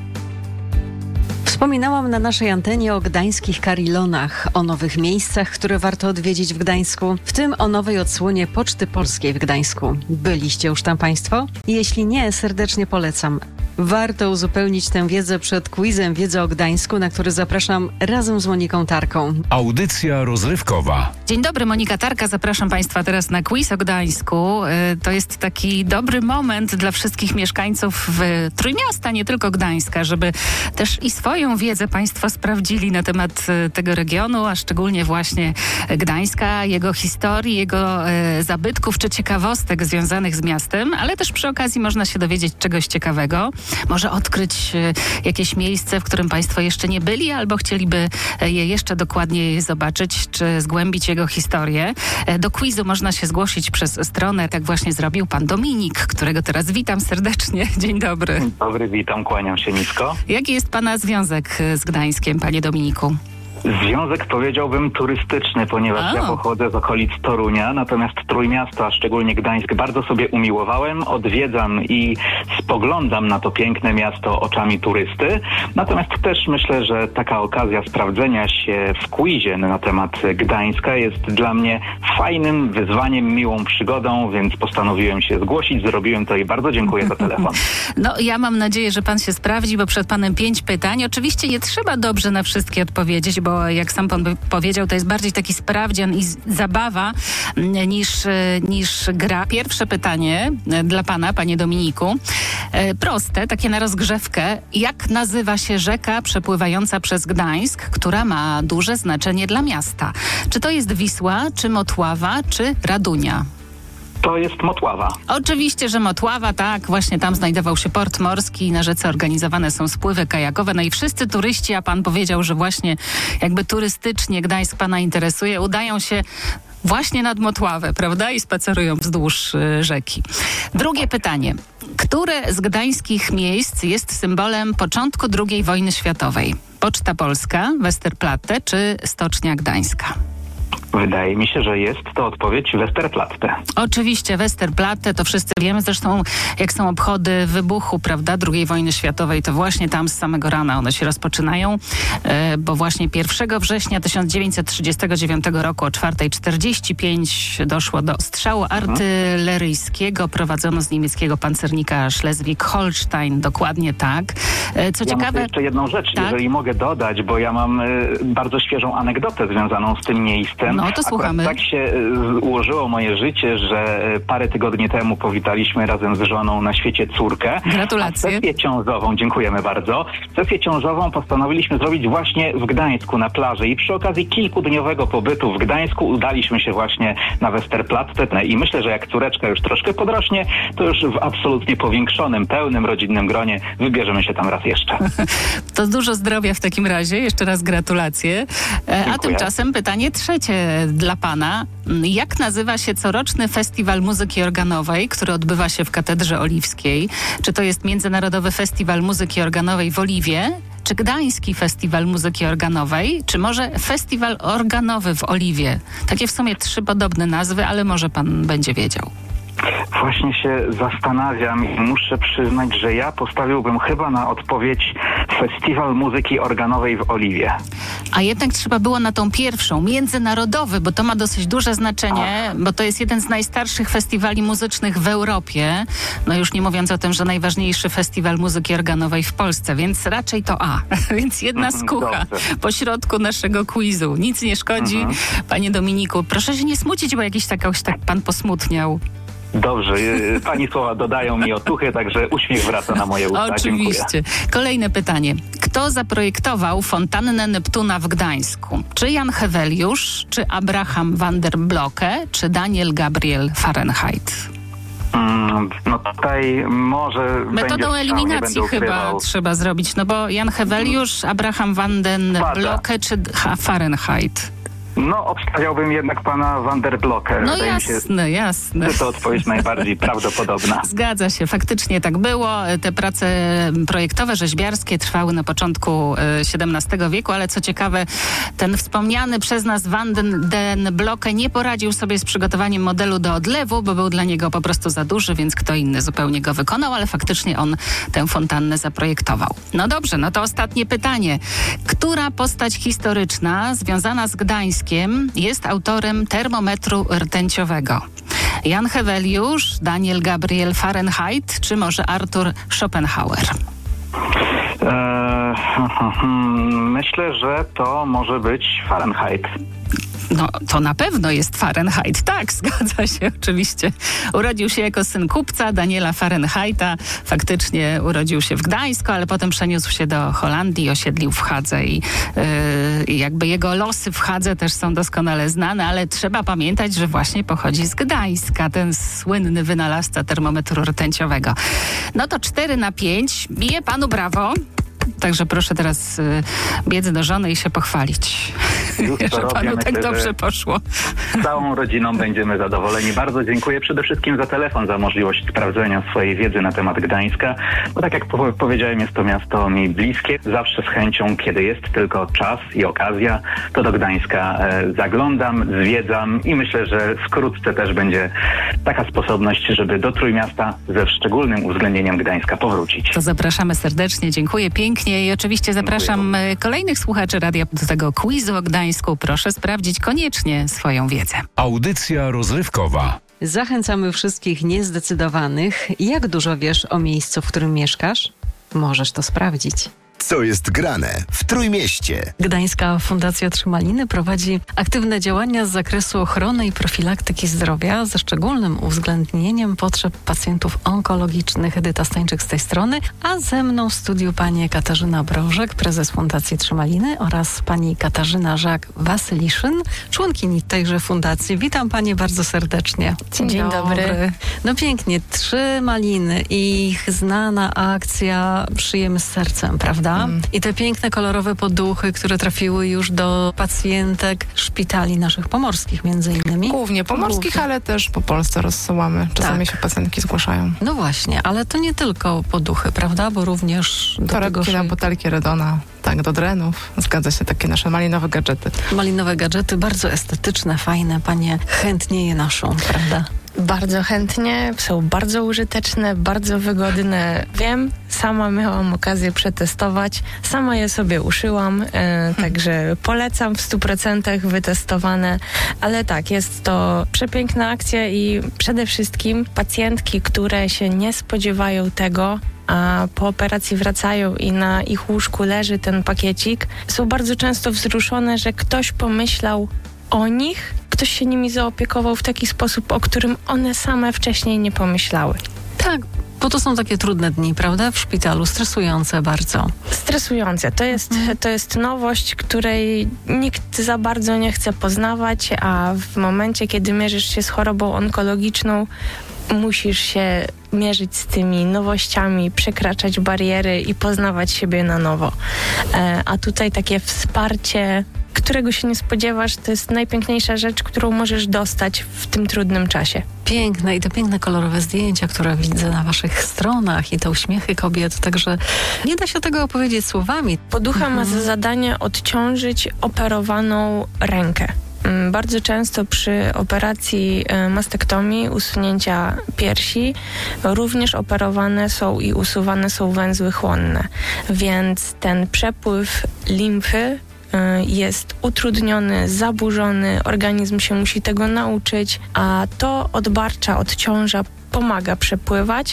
Wspominałam na naszej antenie o gdańskich karilonach, o nowych miejscach, które warto odwiedzić w Gdańsku, w tym o nowej odsłonie Poczty Polskiej w Gdańsku. Byliście już tam Państwo? Jeśli nie, serdecznie polecam. Warto uzupełnić tę wiedzę przed quizem Wiedza o Gdańsku, na który zapraszam razem z Moniką Tarką. Audycja rozrywkowa. Dzień dobry, Monika Tarka. Zapraszam Państwa teraz na quiz o Gdańsku. To jest taki dobry moment dla wszystkich mieszkańców Trójmiasta, nie tylko Gdańska, żeby też i swoją wiedzę Państwo sprawdzili na temat tego regionu, a szczególnie właśnie Gdańska, jego historii, jego zabytków czy ciekawostek związanych z miastem, ale też przy okazji można się dowiedzieć czegoś ciekawego. Może odkryć jakieś miejsce, w którym Państwo jeszcze nie byli, albo chcieliby je jeszcze dokładniej zobaczyć, czy zgłębić jego historię. Do quizu można się zgłosić przez stronę. Tak właśnie zrobił pan Dominik, którego teraz witam serdecznie. Dzień dobry. Dzień dobry, witam, kłaniam się nisko. Jaki jest pana związek z Gdańskiem, panie Dominiku? Związek powiedziałbym turystyczny, ponieważ a. ja pochodzę z okolic Torunia, natomiast Trójmiasto, a szczególnie Gdańsk, bardzo sobie umiłowałem, odwiedzam i spoglądam na to piękne miasto oczami turysty. Natomiast też myślę, że taka okazja sprawdzenia się w quizie na temat Gdańska jest dla mnie fajnym wyzwaniem, miłą przygodą, więc postanowiłem się zgłosić, zrobiłem to i bardzo dziękuję za telefon. No ja mam nadzieję, że pan się sprawdzi, bo przed panem pięć pytań. Oczywiście nie trzeba dobrze na wszystkie odpowiedzieć, bo jak sam pan powiedział, to jest bardziej taki sprawdzian i zabawa niż, niż gra. Pierwsze pytanie dla pana, panie Dominiku. Proste, takie na rozgrzewkę. Jak nazywa się rzeka przepływająca przez Gdańsk, która ma duże znaczenie dla miasta? Czy to jest Wisła, czy Motława, czy Radunia? To jest Motława. Oczywiście, że Motława, tak. Właśnie tam znajdował się port morski i na rzece organizowane są spływy kajakowe. No i wszyscy turyści, a pan powiedział, że właśnie jakby turystycznie Gdańsk pana interesuje, udają się właśnie nad Motławę, prawda? I spacerują wzdłuż y, rzeki. Drugie pytanie. Które z gdańskich miejsc jest symbolem początku drugiej wojny światowej? Poczta Polska, Westerplatte czy Stocznia Gdańska? Wydaje mi się, że jest to odpowiedź Westerplatte. Oczywiście Westerplatte, to wszyscy wiemy, zresztą jak są obchody wybuchu, prawda, drugiej wojny światowej, to właśnie tam z samego rana one się rozpoczynają, e, bo właśnie pierwszego września tysiąc dziewięćset trzydziestego dziewiątego roku o czwarta czterdzieści pięć doszło do strzału artyleryjskiego, prowadzono z niemieckiego pancernika Schleswig-Holstein, dokładnie tak. E, co ja ciekawe... Mam jeszcze jedną rzecz, tak? jeżeli mogę dodać, bo ja mam y, bardzo świeżą anegdotę związaną z tym miejscem. No to słuchamy. Akurat tak się y, ułożyło moje życie, że y, parę tygodni temu powitaliśmy razem z żoną na świecie córkę. Gratulacje. A sesję ciążową, dziękujemy bardzo. Sesję ciążową postanowiliśmy zrobić właśnie w Gdańsku na plaży i przy okazji kilkudniowego pobytu w Gdańsku udaliśmy się właśnie na Westerplatte i myślę, że jak córeczka już troszkę podrośnie, to już w absolutnie powiększonym, pełnym rodzinnym gronie wybierzemy się tam raz jeszcze. To dużo zdrowia w takim razie. Jeszcze raz gratulacje. Dziękuję. A tymczasem pytanie trzecie dla pana. Jak nazywa się coroczny Festiwal Muzyki Organowej, który odbywa się w Katedrze Oliwskiej? Czy to jest Międzynarodowy Festiwal Muzyki Organowej w Oliwie? Czy Gdański Festiwal Muzyki Organowej? Czy może Festiwal Organowy w Oliwie? Takie w sumie trzy podobne nazwy, ale może pan będzie wiedział. Właśnie się zastanawiam i muszę przyznać, że ja postawiłbym chyba na odpowiedź Festiwal Muzyki Organowej w Oliwie. A jednak trzeba było na tą pierwszą, międzynarodowy, bo to ma dosyć duże znaczenie, Ach. bo to jest jeden z najstarszych festiwali muzycznych w Europie. No już nie mówiąc o tym, że najważniejszy festiwal muzyki organowej w Polsce, więc raczej to A. Więc jedna skucha po środku naszego quizu. Nic nie szkodzi. Mhm. Panie Dominiku, proszę się nie smucić, bo jakiś tak, tak pan posmutniał. Dobrze, pani słowa dodają mi otuchy, także uśmiech wraca na moje usta. Oczywiście. Dziękuję. Kolejne pytanie. Kto zaprojektował fontannę Neptuna w Gdańsku? Czy Jan Heweliusz, czy Abraham van der Blocke, czy Daniel Gabriel Fahrenheit? Mm, no tutaj może metodą eliminacji chyba trzeba zrobić, no bo Jan Heweliusz, Abraham van den Blocke, czy Fahrenheit? No, obstawiałbym jednak pana van der Blocke. No jasne, się, jasne. To odpowiedź najbardziej prawdopodobna. Zgadza się, faktycznie tak było. Te prace projektowe, rzeźbiarskie trwały na początku siedemnastego wieku, ale co ciekawe, ten wspomniany przez nas van den Blocke nie poradził sobie z przygotowaniem modelu do odlewu, bo był dla niego po prostu za duży, więc kto inny zupełnie go wykonał, ale faktycznie on tę fontannę zaprojektował. No dobrze, no to ostatnie pytanie. Która postać historyczna związana z Gdańskiem jest autorem termometru rtęciowego? Jan Heweliusz, Daniel Gabriel Fahrenheit, czy może Arthur Schopenhauer? Eee, myślę, że to może być Fahrenheit. No, to na pewno jest Fahrenheit. Tak, zgadza się, oczywiście. Urodził się jako syn kupca Daniela Fahrenheita. Faktycznie urodził się w Gdańsku, ale potem przeniósł się do Holandii i osiedlił w Hadze. I yy, jakby jego losy w Hadze też są doskonale znane, ale trzeba pamiętać, że właśnie pochodzi z Gdańska, ten słynny wynalazca termometru rtęciowego. No to cztery na pięć. Bije panu brawo. Także proszę teraz y, biec do żony i się pochwalić, że panu robię. tak Myślę, dobrze poszło. Z całą rodziną będziemy zadowoleni. Bardzo dziękuję przede wszystkim za telefon, za możliwość sprawdzenia swojej wiedzy na temat Gdańska, bo tak jak po- powiedziałem, jest to miasto mi bliskie. Zawsze z chęcią, kiedy jest tylko czas i okazja, to do Gdańska e, zaglądam, zwiedzam i myślę, że wkrótce też będzie taka sposobność, żeby do Trójmiasta ze szczególnym uwzględnieniem Gdańska powrócić. To zapraszamy serdecznie, dziękuję pięknie. I oczywiście zapraszam Dziękuję. kolejnych słuchaczy radia do tego quizu o Gdańsku. Proszę sprawdzić koniecznie swoją wiedzę. Audycja rozrywkowa. Zachęcamy wszystkich niezdecydowanych. Jak dużo wiesz o miejscu, w którym mieszkasz? Możesz to sprawdzić. Co jest grane w Trójmieście? Gdańska Fundacja Trzymaliny prowadzi aktywne działania z zakresu ochrony i profilaktyki zdrowia ze szczególnym uwzględnieniem potrzeb pacjentów onkologicznych. Edyta Stańczyk z tej strony, a ze mną w studiu pani Katarzyna Brożek, prezes Fundacji Trzymaliny, oraz pani Katarzyna Żak-Wasyliszyn, członkini tejże fundacji. Witam panie bardzo serdecznie. Dzień, Dzień dobry. dobry. No pięknie, Trzy Maliny i ich znana akcja Przyjemy z sercem, prawda? prawda? Mm. I te piękne, kolorowe poduchy, które trafiły już do pacjentek szpitali naszych pomorskich między innymi. Głównie pomorskich, Głównie. ale też po Polsce rozsyłamy. Czasami tak. się pacjentki zgłaszają. No właśnie, ale to nie tylko poduchy, prawda? Bo również do Torebki tego... na butelki Redona, tak, do drenów. Zgadza się, takie nasze malinowe gadżety. Malinowe gadżety, bardzo estetyczne, fajne. Panie chętnie je noszą, prawda? Bardzo chętnie, są bardzo użyteczne, bardzo wygodne. Wiem, sama miałam okazję przetestować, sama je sobie uszyłam, e, także polecam w stu procentach wytestowane, ale tak, jest to przepiękna akcja i przede wszystkim pacjentki, które się nie spodziewają tego, a po operacji wracają i na ich łóżku leży ten pakiecik, są bardzo często wzruszone, że ktoś pomyślał o nich, ktoś się nimi zaopiekował w taki sposób, o którym one same wcześniej nie pomyślały. Tak, bo to są takie trudne dni, prawda? W szpitalu, stresujące bardzo. Stresujące. To jest, mhm. to jest nowość, której nikt za bardzo nie chce poznawać, a w momencie, kiedy mierzysz się z chorobą onkologiczną, musisz się mierzyć z tymi nowościami, przekraczać bariery i poznawać siebie na nowo. E, a tutaj takie wsparcie, którego się nie spodziewasz, to jest najpiękniejsza rzecz, którą możesz dostać w tym trudnym czasie. Piękne i te piękne kolorowe zdjęcia, które widzę na waszych stronach i te uśmiechy kobiet, także nie da się tego opowiedzieć słowami. Poducha mhm. ma za zadanie odciążyć operowaną rękę. Bardzo często przy operacji mastektomii, usunięcia piersi, również operowane są i usuwane są węzły chłonne, więc ten przepływ limfy jest utrudniony, zaburzony, organizm się musi tego nauczyć, a to odbarcza, odciąża, pomaga przepływać,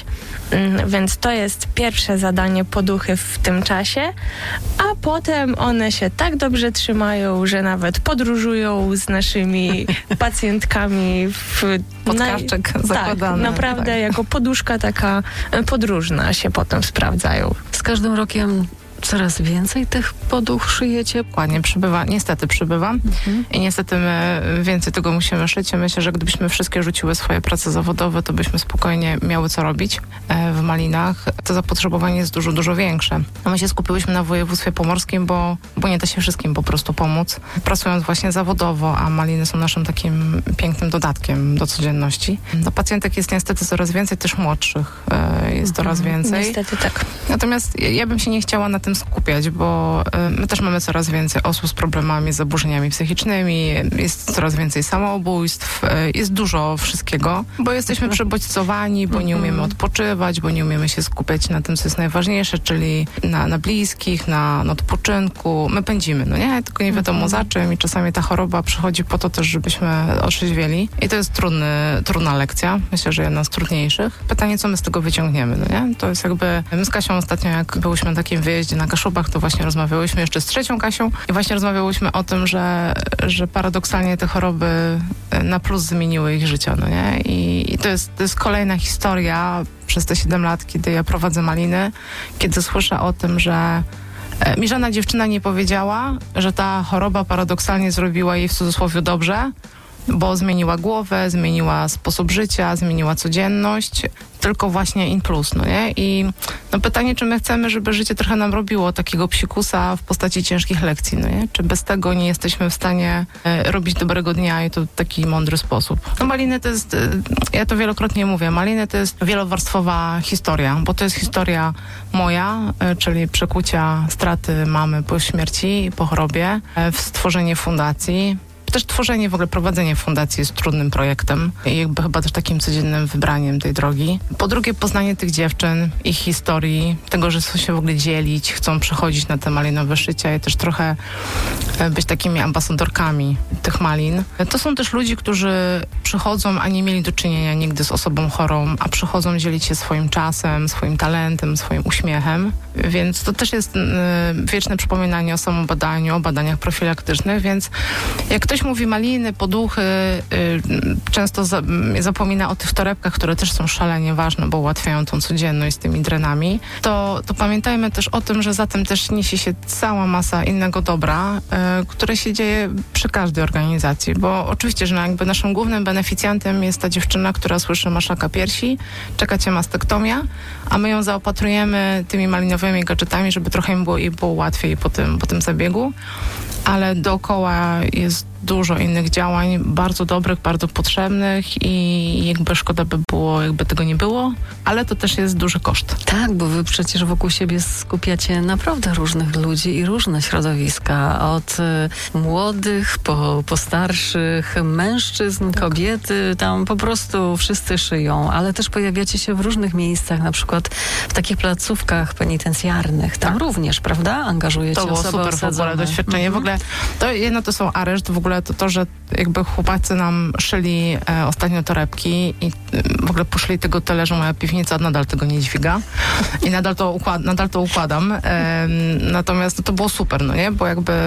więc to jest pierwsze zadanie poduchy w tym czasie, a potem one się tak dobrze trzymają, że nawet podróżują z naszymi pacjentkami w podkawczek naj... zakładany. Tak, naprawdę tak. Jako poduszka taka podróżna się potem sprawdzają. Z każdym rokiem coraz więcej tych poduch szyjecie? Dokładnie, przybywa, niestety przybywa mhm. i niestety my więcej tego musimy szyć. Myślę, że gdybyśmy wszystkie rzuciły swoje prace zawodowe, to byśmy spokojnie miały co robić w Malinach. To zapotrzebowanie jest dużo, dużo większe. A my się skupiłyśmy na województwie pomorskim, bo, bo nie da się wszystkim po prostu pomóc. Pracując właśnie zawodowo, a Maliny są naszym takim pięknym dodatkiem do codzienności. No, pacjentek jest niestety coraz więcej, też młodszych jest coraz więcej. Niestety tak. Natomiast ja bym się nie chciała na tym skupiać, bo my też mamy coraz więcej osób z problemami, z zaburzeniami psychicznymi, jest coraz więcej samobójstw, jest dużo wszystkiego, bo jesteśmy przebodźcowani, bo nie umiemy odpoczywać, bo nie umiemy się skupiać na tym, co jest najważniejsze, czyli na, na bliskich, na, na odpoczynku. My pędzimy, no nie? Tylko nie wiadomo za czym i czasami ta choroba przychodzi po to też, żebyśmy otrzeźwieli i to jest trudny, trudna lekcja. Myślę, że jedna z trudniejszych. Pytanie, co my z tego wyciągniemy, no nie? To jest jakby, my z Kasią ostatnio, jak byłyśmy na takim wyjeździe na Kaszubach, to właśnie rozmawiałyśmy jeszcze z trzecią Kasią i właśnie rozmawiałyśmy o tym, że, że paradoksalnie te choroby na plus zmieniły ich życie, no nie? I, i to, jest, to jest kolejna historia przez te siedem lat, kiedy ja prowadzę Maliny, kiedy słyszę o tym, że e, mi żadna dziewczyna nie powiedziała, że ta choroba paradoksalnie zrobiła jej w cudzysłowie dobrze, bo zmieniła głowę, zmieniła sposób życia, zmieniła codzienność, tylko właśnie in plus, no nie? I no pytanie, czy my chcemy, żeby życie trochę nam robiło takiego psikusa w postaci ciężkich lekcji, no nie? Czy bez tego nie jesteśmy w stanie e, robić dobrego dnia i to w taki mądry sposób? No Maliny to jest, e, ja to wielokrotnie mówię, Maliny to jest wielowarstwowa historia, bo to jest historia moja, e, czyli przekucia straty mamy po śmierci, po chorobie, e, w stworzenie fundacji. Też tworzenie, w ogóle prowadzenie fundacji jest trudnym projektem i jakby chyba też takim codziennym wybraniem tej drogi. Po drugie, poznanie tych dziewczyn, ich historii, tego, że chcą się w ogóle dzielić, chcą przychodzić na te malinowe szycia i też trochę być takimi ambasadorkami tych malin. To są też ludzie, którzy przychodzą, a nie mieli do czynienia nigdy z osobą chorą, a przychodzą dzielić się swoim czasem, swoim talentem, swoim uśmiechem. Więc to też jest y, wieczne przypominanie o samobadaniu, o badaniach profilaktycznych, więc jak ktoś się mówi maliny, poduchy, y, często za, zapomina o tych torebkach, które też są szalenie ważne, bo ułatwiają tą codzienność z tymi drenami, to, to pamiętajmy też o tym, że za tym też niesie się cała masa innego dobra, y, które się dzieje przy każdej organizacji, bo oczywiście, że jakby naszym głównym beneficjantem jest ta dziewczyna, która słyszy masz raka piersi, czeka cię mastektomia, a my ją zaopatrujemy tymi malinowymi gadżetami, żeby trochę im było, jej było łatwiej po tym, po tym zabiegu, ale dookoła jest dużo innych działań, bardzo dobrych, bardzo potrzebnych i jakby szkoda by było, jakby tego nie było, ale to też jest duży koszt. Tak, bo wy przecież wokół siebie skupiacie naprawdę różnych ludzi i różne środowiska, od y, młodych po, po starszych, mężczyzn, tak. kobiety, tam po prostu wszyscy szyją, ale też pojawiacie się w różnych miejscach, na przykład w takich placówkach penitencjarnych, tam tak. również, prawda? Angażujecie to osoby To było super osadzone. w ogóle doświadczenie. Mm-hmm. W ogóle to jedno to są areszt, w ogóle to to, że jakby chłopacy nam szyli e, ostatnio torebki i e, w ogóle poszli tego tyle, że moja piwnica nadal tego nie dźwiga i nadal to, układ, nadal to układam. E, natomiast no, to było super, no nie? Bo jakby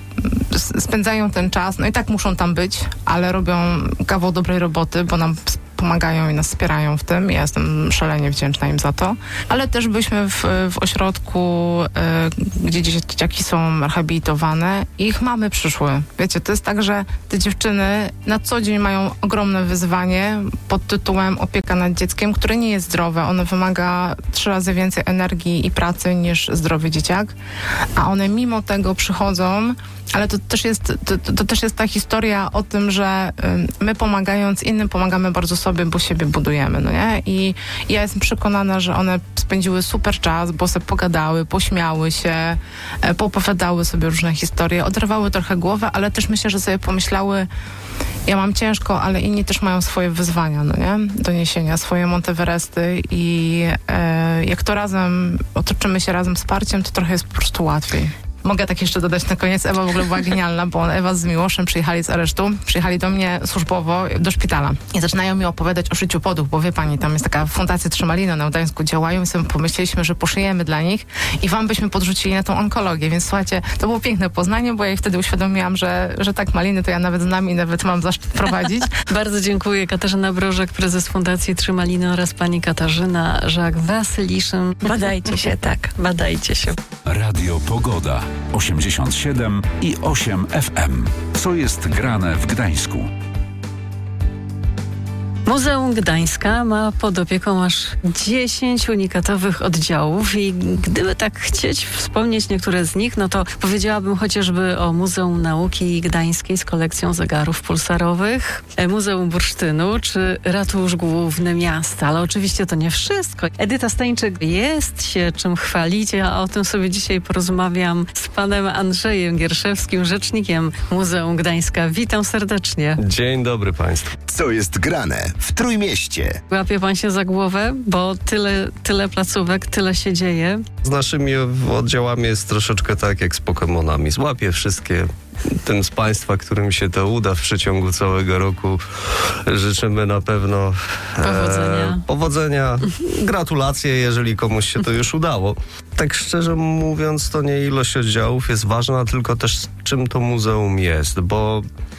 spędzają ten czas, no i tak muszą tam być, ale robią kawał dobrej roboty, bo nam pomagają i nas wspierają w tym. Ja jestem szalenie wdzięczna im za to. Ale też byliśmy w, w ośrodku, y, gdzie dzieciaki są rehabilitowane i ich mamy przyszły. Wiecie, to jest tak, że te dziewczyny na co dzień mają ogromne wyzwanie pod tytułem opieka nad dzieckiem, które nie jest zdrowe. Ono wymaga trzy razy więcej energii i pracy niż zdrowy dzieciak. A one mimo tego przychodzą, ale to też jest, to, to też jest ta historia o tym, że y, my pomagając innym, pomagamy bardzo sobie, bo siebie budujemy, no nie? I, i ja jestem przekonana, że one spędziły super czas, bo sobie pogadały, pośmiały się, e, poopowiadały sobie różne historie, oderwały trochę głowę, ale też myślę, że sobie pomyślały, ja mam ciężko, ale inni też mają swoje wyzwania, no nie? Do niesienia, swoje Monteveresty i e, jak to razem, otoczymy się razem wsparciem, to trochę jest po prostu łatwiej. Mogę tak jeszcze dodać na koniec, Ewa w ogóle była genialna, bo Ewa z Miłoszem przyjechali z aresztu, przyjechali do mnie służbowo do szpitala i zaczynają mi opowiadać o szyciu poduch, bo wie pani, tam jest taka fundacja Trzymalino na Gdańsku działają i sobie pomyśleliśmy, że poszyjemy dla nich i wam byśmy podrzucili na tą onkologię, więc słuchajcie, to było piękne poznanie, bo ja jej wtedy uświadomiłam, że, że tak, maliny to ja nawet znam i nawet mam zaszczyt prowadzić. Bardzo dziękuję. Katarzyna Brożek, prezes Fundacji Trzymalino oraz pani Katarzyna Żak-Wasyliszyn. Badajcie się, tak. Badajcie się. Radio Pogoda. osiemdziesiąt siedem i osiem F M. Co jest grane w Gdańsku? Muzeum Gdańska ma pod opieką aż dziesięć unikatowych oddziałów i gdyby tak chcieć wspomnieć niektóre z nich, no to powiedziałabym chociażby o Muzeum Nauki Gdańskiej z kolekcją zegarów pulsarowych, Muzeum Bursztynu czy Ratusz Główny Miasta. Ale oczywiście to nie wszystko. Edyta Stańczyk, jest się czym chwalić. Ja o tym sobie dzisiaj porozmawiam z panem Andrzejem Gierszewskim, rzecznikiem Muzeum Gdańska. Witam serdecznie. Dzień dobry państwu. Co jest grane w Trójmieście? Łapie pan się za głowę, bo tyle, tyle placówek, tyle się dzieje. Z naszymi oddziałami jest troszeczkę tak jak z Pokemonami. Złapię wszystkie. Tym z państwa, którym się to uda w przeciągu całego roku, życzymy na pewno powodzenia. E, powodzenia. Gratulacje, jeżeli komuś się to już udało. Tak szczerze mówiąc, to nie ilość oddziałów jest ważna, tylko też czym to muzeum jest, bo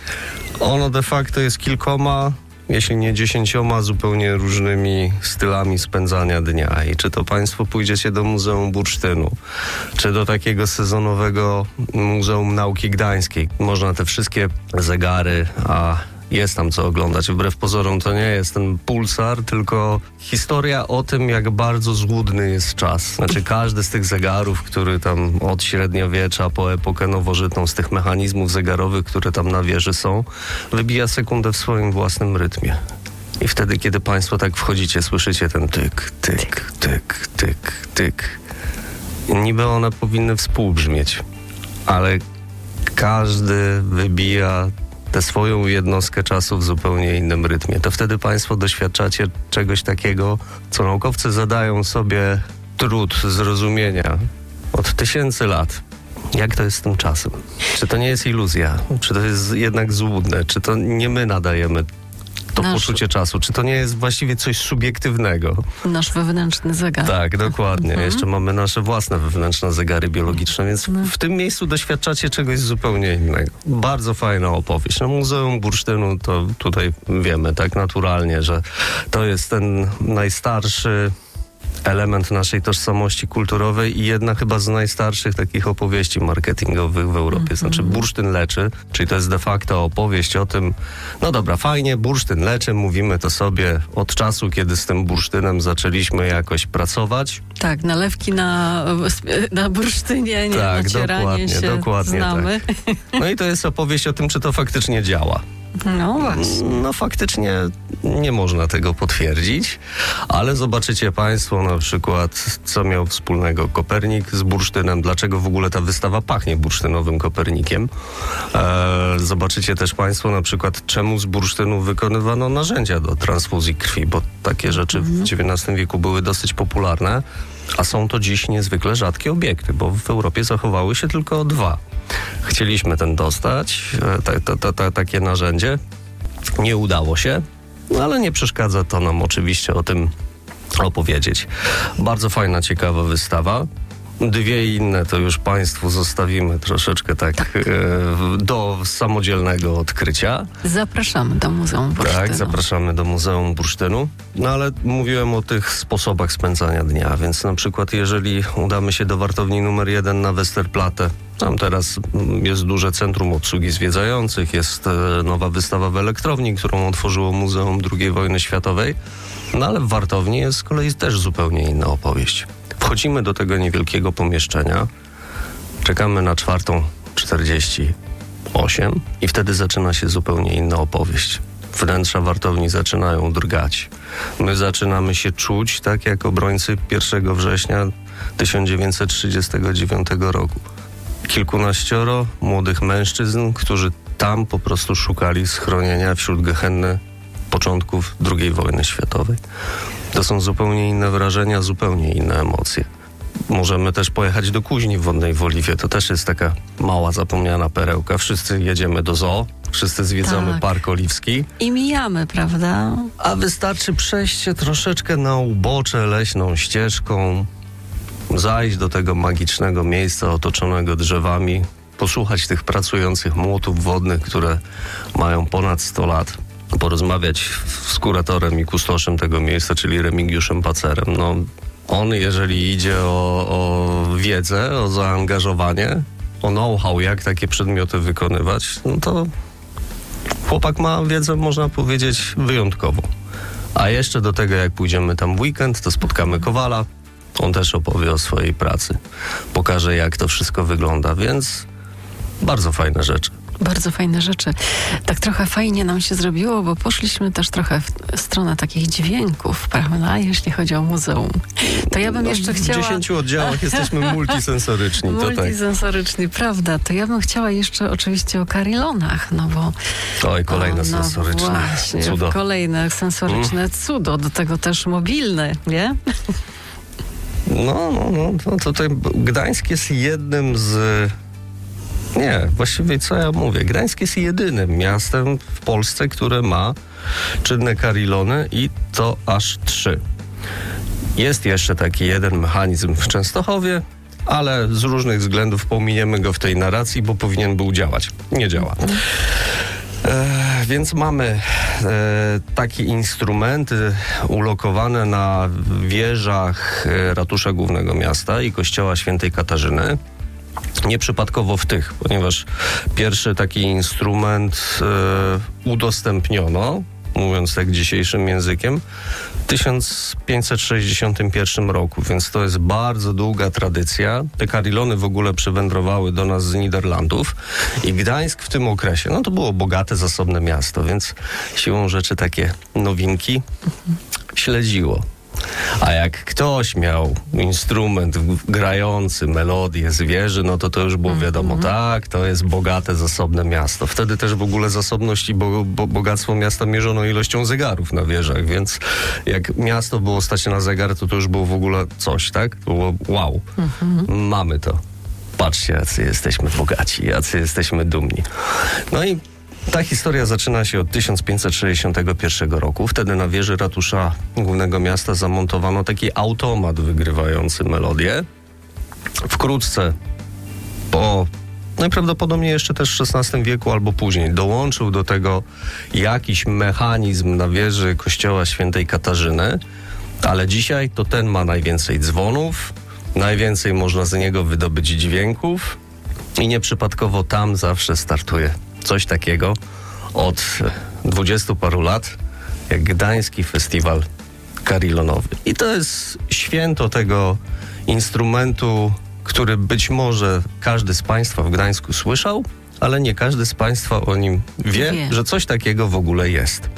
ono de facto jest kilkoma, jeśli nie dziesięcioma, zupełnie różnymi stylami spędzania dnia. I czy to państwo pójdziecie do Muzeum Bursztynu, czy do takiego sezonowego Muzeum Nauki Gdańskiej. Można te wszystkie zegary, a jest tam co oglądać. Wbrew pozorom to nie jest ten pulsar, tylko historia o tym, jak bardzo złudny jest czas. Znaczy każdy z tych zegarów, który tam od średniowiecza po epokę nowożytną, z tych mechanizmów zegarowych, które tam na wieży są, wybija sekundę w swoim własnym rytmie. I wtedy, kiedy państwo tak wchodzicie, słyszycie ten tyk, tyk, tyk, tyk, tyk. I niby one powinny współbrzmieć, ale każdy wybija tę swoją jednostkę czasu w zupełnie innym rytmie. To wtedy państwo doświadczacie czegoś takiego, co naukowcy zadają sobie trud zrozumienia od tysięcy lat. Jak to jest z tym czasem? Czy to nie jest iluzja? Czy to jest jednak złudne? Czy to nie my nadajemy to nasz, poczucie czasu. Czy to nie jest właściwie coś subiektywnego? Nasz wewnętrzny zegar. Tak, dokładnie. Mhm. Jeszcze mamy nasze własne wewnętrzne zegary biologiczne, więc no. w tym miejscu doświadczacie czegoś zupełnie innego. Bardzo fajna opowieść. No, Muzeum Bursztynu to tutaj wiemy tak naturalnie, że to jest ten najstarszy element naszej tożsamości kulturowej i jedna chyba z najstarszych takich opowieści marketingowych w Europie. Mm-hmm. Znaczy bursztyn leczy, czyli to jest de facto opowieść o tym, no dobra, fajnie, bursztyn leczy, mówimy to sobie od czasu, kiedy z tym bursztynem zaczęliśmy jakoś pracować. Tak, nalewki na, na bursztynie, nie, tak, nacieranie dokładnie, się dokładnie znamy. Tak. No i to jest opowieść o tym, czy to faktycznie działa. No właśnie. No faktycznie nie można tego potwierdzić, ale zobaczycie Państwo na przykład, co miał wspólnego Kopernik z bursztynem, dlaczego w ogóle ta wystawa pachnie bursztynowym Kopernikiem. E, zobaczycie też Państwo na przykład, czemu z bursztynu wykonywano narzędzia do transfuzji krwi, bo takie rzeczy w dziewiętnastym wieku były dosyć popularne, a są to dziś niezwykle rzadkie obiekty, bo w Europie zachowały się tylko dwa. Chcieliśmy ten dostać, ta, ta, ta, ta, takie narzędzie. Nie udało się, no ale nie przeszkadza to nam oczywiście o tym opowiedzieć. Bardzo fajna, ciekawa wystawa. Dwie inne to już Państwu zostawimy troszeczkę tak, tak. E, do samodzielnego odkrycia. Zapraszamy do Muzeum Bursztynu. Tak, zapraszamy do Muzeum Bursztynu. No ale mówiłem o tych sposobach spędzania dnia, więc na przykład jeżeli udamy się do wartowni numer jeden na Westerplatte, tam teraz jest duże centrum obsługi zwiedzających, jest e, nowa wystawa w elektrowni, którą otworzyło Muzeum drugiej wojny światowej, no ale w wartowni jest z kolei też zupełnie inna opowieść. Wchodzimy do tego niewielkiego pomieszczenia, czekamy na czwartą czterdzieści osiem i wtedy zaczyna się zupełnie inna opowieść. Wnętrza wartowni zaczynają drgać. My zaczynamy się czuć tak jak obrońcy pierwszego września tysiąc dziewięćset trzydziestego dziewiątego roku. Kilkunaścioro młodych mężczyzn, którzy tam po prostu szukali schronienia wśród gehenny początków drugiej wojny światowej. To są zupełnie inne wrażenia, zupełnie inne emocje. Możemy też pojechać do Kuźni Wodnej w Oliwie. To też jest taka mała, zapomniana perełka. Wszyscy jedziemy do zoo, wszyscy zwiedzamy tak. Park Oliwski. I mijamy, prawda? A wystarczy przejść się troszeczkę na ubocze leśną ścieżką, zajść do tego magicznego miejsca otoczonego drzewami, posłuchać tych pracujących młotów wodnych, które mają ponad sto lat, porozmawiać z kuratorem i kustoszem tego miejsca, czyli Remigiuszem Pacerem. No, on, jeżeli idzie o, o wiedzę, o zaangażowanie, o know-how, jak takie przedmioty wykonywać, no to chłopak ma wiedzę, można powiedzieć, wyjątkową. A jeszcze do tego, jak pójdziemy tam w weekend, to spotkamy Kowala. On też opowie o swojej pracy. Pokaże, jak to wszystko wygląda, więc bardzo fajne rzeczy. Bardzo fajne rzeczy. Tak trochę fajnie nam się zrobiło, bo poszliśmy też trochę w stronę takich dźwięków, prawda, jeśli chodzi o muzeum. To ja bym no, jeszcze chciała... W dziesięciu oddziałach jesteśmy multisensoryczni. Multisensoryczni, to tak. Prawda. To ja bym chciała jeszcze oczywiście o carillonach, no bo... Oj, kolejne o, no sensoryczne właśnie, cudo. Kolejne sensoryczne mm. cudo, do tego też mobilne, nie? No, no, no, to tutaj Gdańsk jest jednym z... Nie, właściwie co ja mówię? Gdańsk jest jedynym miastem w Polsce, które ma czynne carillony i to aż trzy. Jest jeszcze taki jeden mechanizm w Częstochowie, ale z różnych względów pominiemy go w tej narracji, bo powinien był działać. Nie działa. E, więc mamy e, takie instrumenty ulokowane na wieżach e, ratusza głównego miasta i kościoła świętej Katarzyny. Nieprzypadkowo w tych, ponieważ pierwszy taki instrument e, udostępniono, mówiąc tak dzisiejszym językiem, w tysiąc pięćset sześćdziesiątym pierwszym roku, więc to jest bardzo długa tradycja. Te carillony w ogóle przywędrowały do nas z Niderlandów i Gdańsk w tym okresie, no to było bogate, zasobne miasto, więc siłą rzeczy takie nowinki śledziło. A jak ktoś miał instrument grający melodię z wieży, no to to już było wiadomo, mm-hmm. tak, to jest bogate, zasobne miasto. Wtedy też w ogóle zasobność i bo, bo, bogactwo miasta mierzono ilością zegarów na wieżach, więc jak miasto było stać na zegar, to to już było w ogóle coś, tak? To było wow, mm-hmm. mamy to. Patrzcie, jacy jesteśmy bogaci, jacy jesteśmy dumni. No i Ta historia zaczyna się od tysiąc pięćset sześćdziesiątego pierwszego roku. Wtedy na wieży ratusza głównego miasta zamontowano taki automat wygrywający melodię. Wkrótce po najprawdopodobniej jeszcze też w szesnastym wieku albo później dołączył do tego jakiś mechanizm na wieży kościoła świętej Katarzyny, ale dzisiaj to ten ma najwięcej dzwonów, najwięcej można z niego wydobyć dźwięków i nieprzypadkowo tam zawsze startuje coś takiego od dwudziestu paru lat, jak Gdański Festiwal Karillonowy. I to jest święto tego instrumentu, który być może każdy z Państwa w Gdańsku słyszał, ale nie każdy z Państwa o nim wie, wie. że coś takiego w ogóle jest.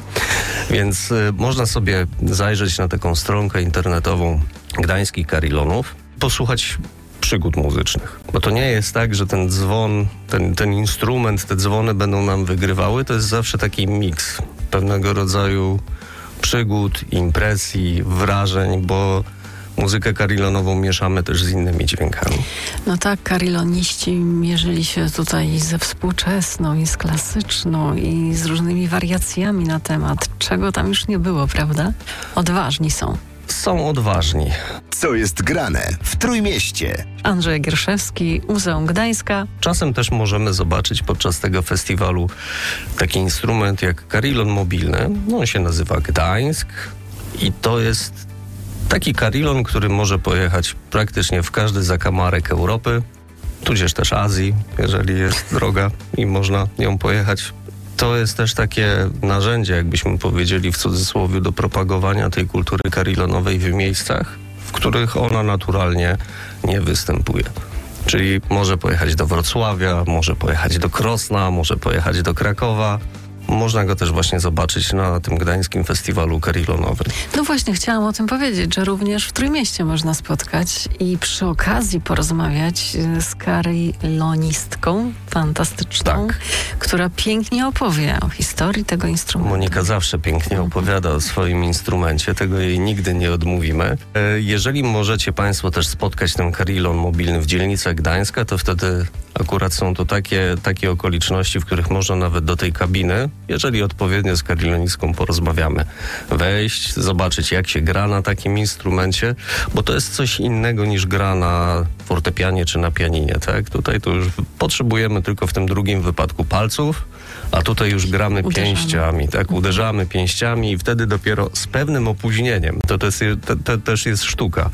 Więc y, można sobie zajrzeć na taką stronkę internetową Gdańskich Carillonów, posłuchać przygód muzycznych. Bo to nie jest tak, że ten dzwon, ten, ten instrument, te dzwony będą nam wygrywały. To jest zawsze taki miks pewnego rodzaju przygód, impresji, wrażeń, bo muzykę carillonową mieszamy też z innymi dźwiękami. No tak, carilloniści mierzyli się tutaj ze współczesną i z klasyczną i z różnymi wariacjami na temat, czego tam już nie było, prawda? Odważni są. Są odważni. Co jest grane w Trójmieście? Andrzej Gierszewski, Muzeum Gdańska. Czasem też możemy zobaczyć podczas tego festiwalu taki instrument jak carillon mobilny. No, on się nazywa Gdańsk i to jest taki carillon, który może pojechać praktycznie w każdy zakamarek Europy, tudzież też Azji, jeżeli jest droga i można nią pojechać. To jest też takie narzędzie, jakbyśmy powiedzieli w cudzysłowie, do propagowania tej kultury carillonowej w miejscach, w których ona naturalnie nie występuje. Czyli może pojechać do Wrocławia, może pojechać do Krosna, może pojechać do Krakowa. Można go też właśnie zobaczyć na tym Gdańskim Festiwalu Carillonowym. No właśnie, chciałam o tym powiedzieć, że również w Trójmieście można spotkać i przy okazji porozmawiać z carillonistką fantastyczną, tak, która pięknie opowie o historii tego instrumentu. Monika zawsze pięknie opowiada o swoim instrumencie, tego jej nigdy nie odmówimy. Jeżeli możecie Państwo też spotkać ten carillon mobilny w dzielnicach Gdańska, to wtedy akurat są to takie, takie okoliczności, w których można nawet do tej kabiny, jeżeli odpowiednio z carillonistką porozmawiamy, wejść, zobaczyć jak się gra na takim instrumencie, bo to jest coś innego niż gra na fortepianie czy na pianinie, tak? Tutaj to już potrzebujemy tylko w tym drugim wypadku palców, a tutaj już gramy uderzamy. pięściami, tak? Uderzamy pięściami i wtedy dopiero z pewnym opóźnieniem, to, to, jest, to, to też jest sztuka,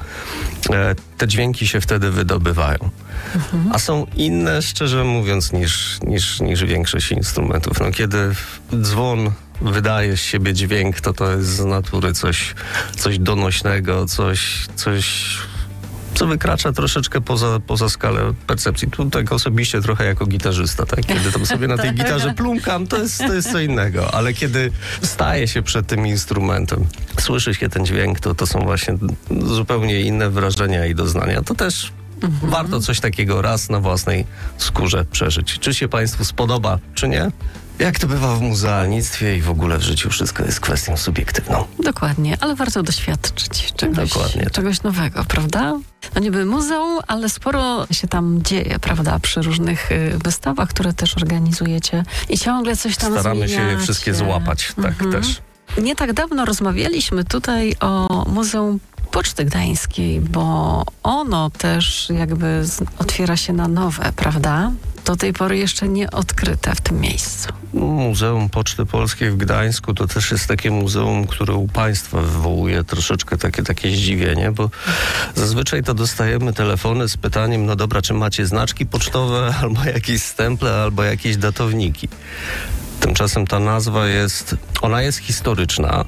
e, te dźwięki się wtedy wydobywają. Mhm. A są inne, szczerze mówiąc, niż, niż, niż większość instrumentów. No, kiedy dzwon wydaje z siebie dźwięk, to to jest z natury coś, coś donośnego, coś, coś co wykracza troszeczkę poza, poza skalę percepcji. Tu tak osobiście trochę jako gitarzysta, tak? Kiedy tam sobie na tej gitarze plumkam, to jest, to jest co innego. Ale kiedy staje się przed tym instrumentem, słyszy się ten dźwięk, to, to są właśnie zupełnie inne wrażenia i doznania. To też mhm. warto coś takiego raz na własnej skórze przeżyć. Czy się Państwu spodoba, czy nie? Jak to bywa w muzealnictwie i w ogóle w życiu, wszystko jest kwestią subiektywną. Dokładnie, ale warto doświadczyć czegoś, Dokładnie. czegoś nowego, prawda? No niby muzeum, ale sporo się tam dzieje, prawda? Przy różnych y, wystawach, które też organizujecie i ciągle coś tam Staramy zmieniacie. się je wszystkie złapać, tak mhm. też. Nie tak dawno rozmawialiśmy tutaj o Muzeum Poczty Gdańskiej, bo ono też jakby z, otwiera się na nowe, prawda? Do tej pory jeszcze nie odkryte w tym miejscu. Muzeum Poczty Polskiej w Gdańsku to też jest takie muzeum, które u Państwa wywołuje troszeczkę takie, takie zdziwienie, bo zazwyczaj to dostajemy telefony z pytaniem, no dobra, czy macie znaczki pocztowe, albo jakieś stemple, albo jakieś datowniki. Tymczasem ta nazwa jest, ona jest historyczna,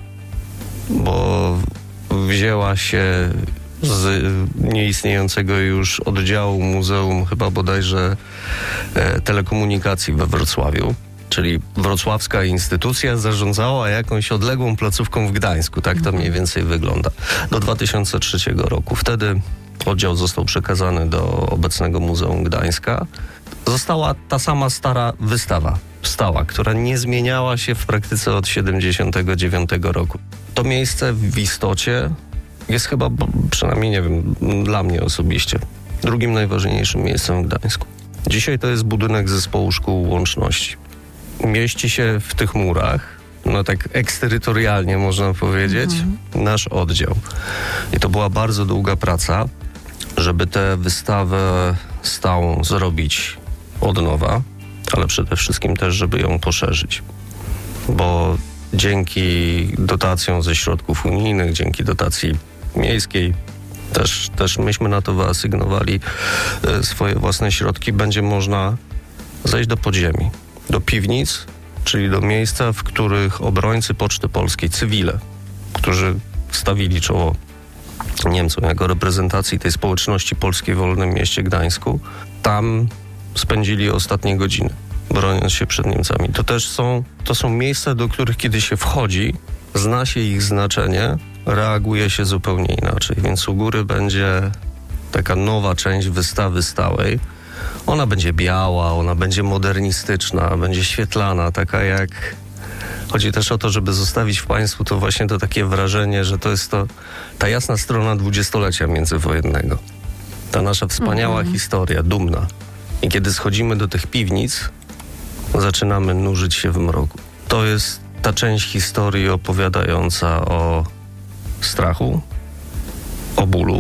bo wzięła się z nieistniejącego już oddziału muzeum chyba bodajże e, telekomunikacji we Wrocławiu. Czyli wrocławska instytucja zarządzała jakąś odległą placówką w Gdańsku. Tak to mniej więcej wygląda. Do dwa tysiące trzeciego roku. Wtedy oddział został przekazany do obecnego Muzeum Gdańska. Została ta sama stara wystawa, stała, która nie zmieniała się w praktyce od siedemdziesiątego dziewiątego roku. To miejsce w istocie jest chyba, przynajmniej nie wiem, dla mnie osobiście, drugim najważniejszym miejscem w Gdańsku. Dzisiaj to jest budynek Zespołu Szkół Łączności. mieści się w tych murach, no tak eksterytorialnie można powiedzieć, mhm. nasz oddział. I to była bardzo długa praca, żeby tę wystawę stałą zrobić od nowa, ale przede wszystkim też, żeby ją poszerzyć. Bo dzięki dotacjom ze środków unijnych, dzięki dotacji miejskiej, też, też myśmy na to wyasygnowali swoje własne środki, będzie można zejść do podziemi, do piwnic, czyli do miejsca, w których obrońcy Poczty Polskiej, cywile, którzy stawili czoło Niemcom jako reprezentacji tej społeczności polskiej w Wolnym Mieście Gdańsku, tam spędzili ostatnie godziny, broniąc się przed Niemcami. To też są, to są miejsca, do których kiedy się wchodzi, zna się ich znaczenie, reaguje się zupełnie inaczej. Więc u góry będzie taka nowa część wystawy stałej. Ona będzie biała, ona będzie modernistyczna, będzie świetlana, taka jak... Chodzi też o to, żeby zostawić w Państwu to właśnie to takie wrażenie, że to jest to ta jasna strona dwudziestolecia międzywojennego. Ta nasza wspaniała mm-hmm. historia, dumna. I kiedy schodzimy do tych piwnic, zaczynamy nurzyć się w mroku. To jest ta część historii opowiadająca o strachu, o bólu,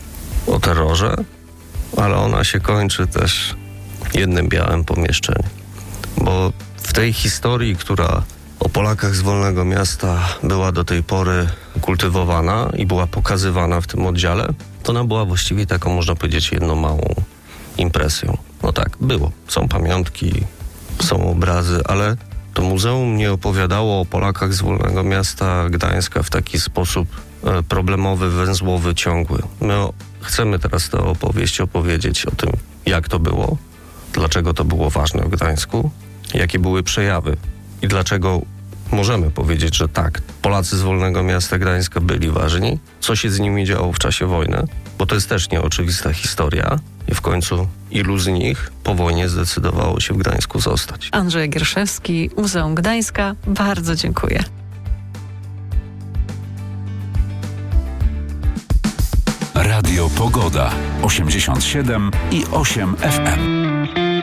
o terrorze, ale ona się kończy też jednym białym pomieszczeniem. Bo w tej historii, która o Polakach z Wolnego Miasta była do tej pory kultywowana i była pokazywana w tym oddziale, to ona była właściwie taką, można powiedzieć, jedną małą impresją. No tak, było. Są pamiątki, są obrazy, ale to muzeum nie opowiadało o Polakach z Wolnego Miasta Gdańska w taki sposób e, problemowy, węzłowy, ciągły. My o, chcemy teraz tę opowieść opowiedzieć o tym, jak to było, dlaczego to było ważne w Gdańsku, jakie były przejawy i dlaczego możemy powiedzieć, że tak, Polacy z Wolnego Miasta Gdańska byli ważni, co się z nimi działo w czasie wojny, bo to jest też nieoczywista historia i w końcu ilu z nich po wojnie zdecydowało się w Gdańsku zostać. Andrzej Gierszewski, Muzeum Gdańska, bardzo dziękuję. Radio Pogoda osiemdziesiąt siedem i osiem F M.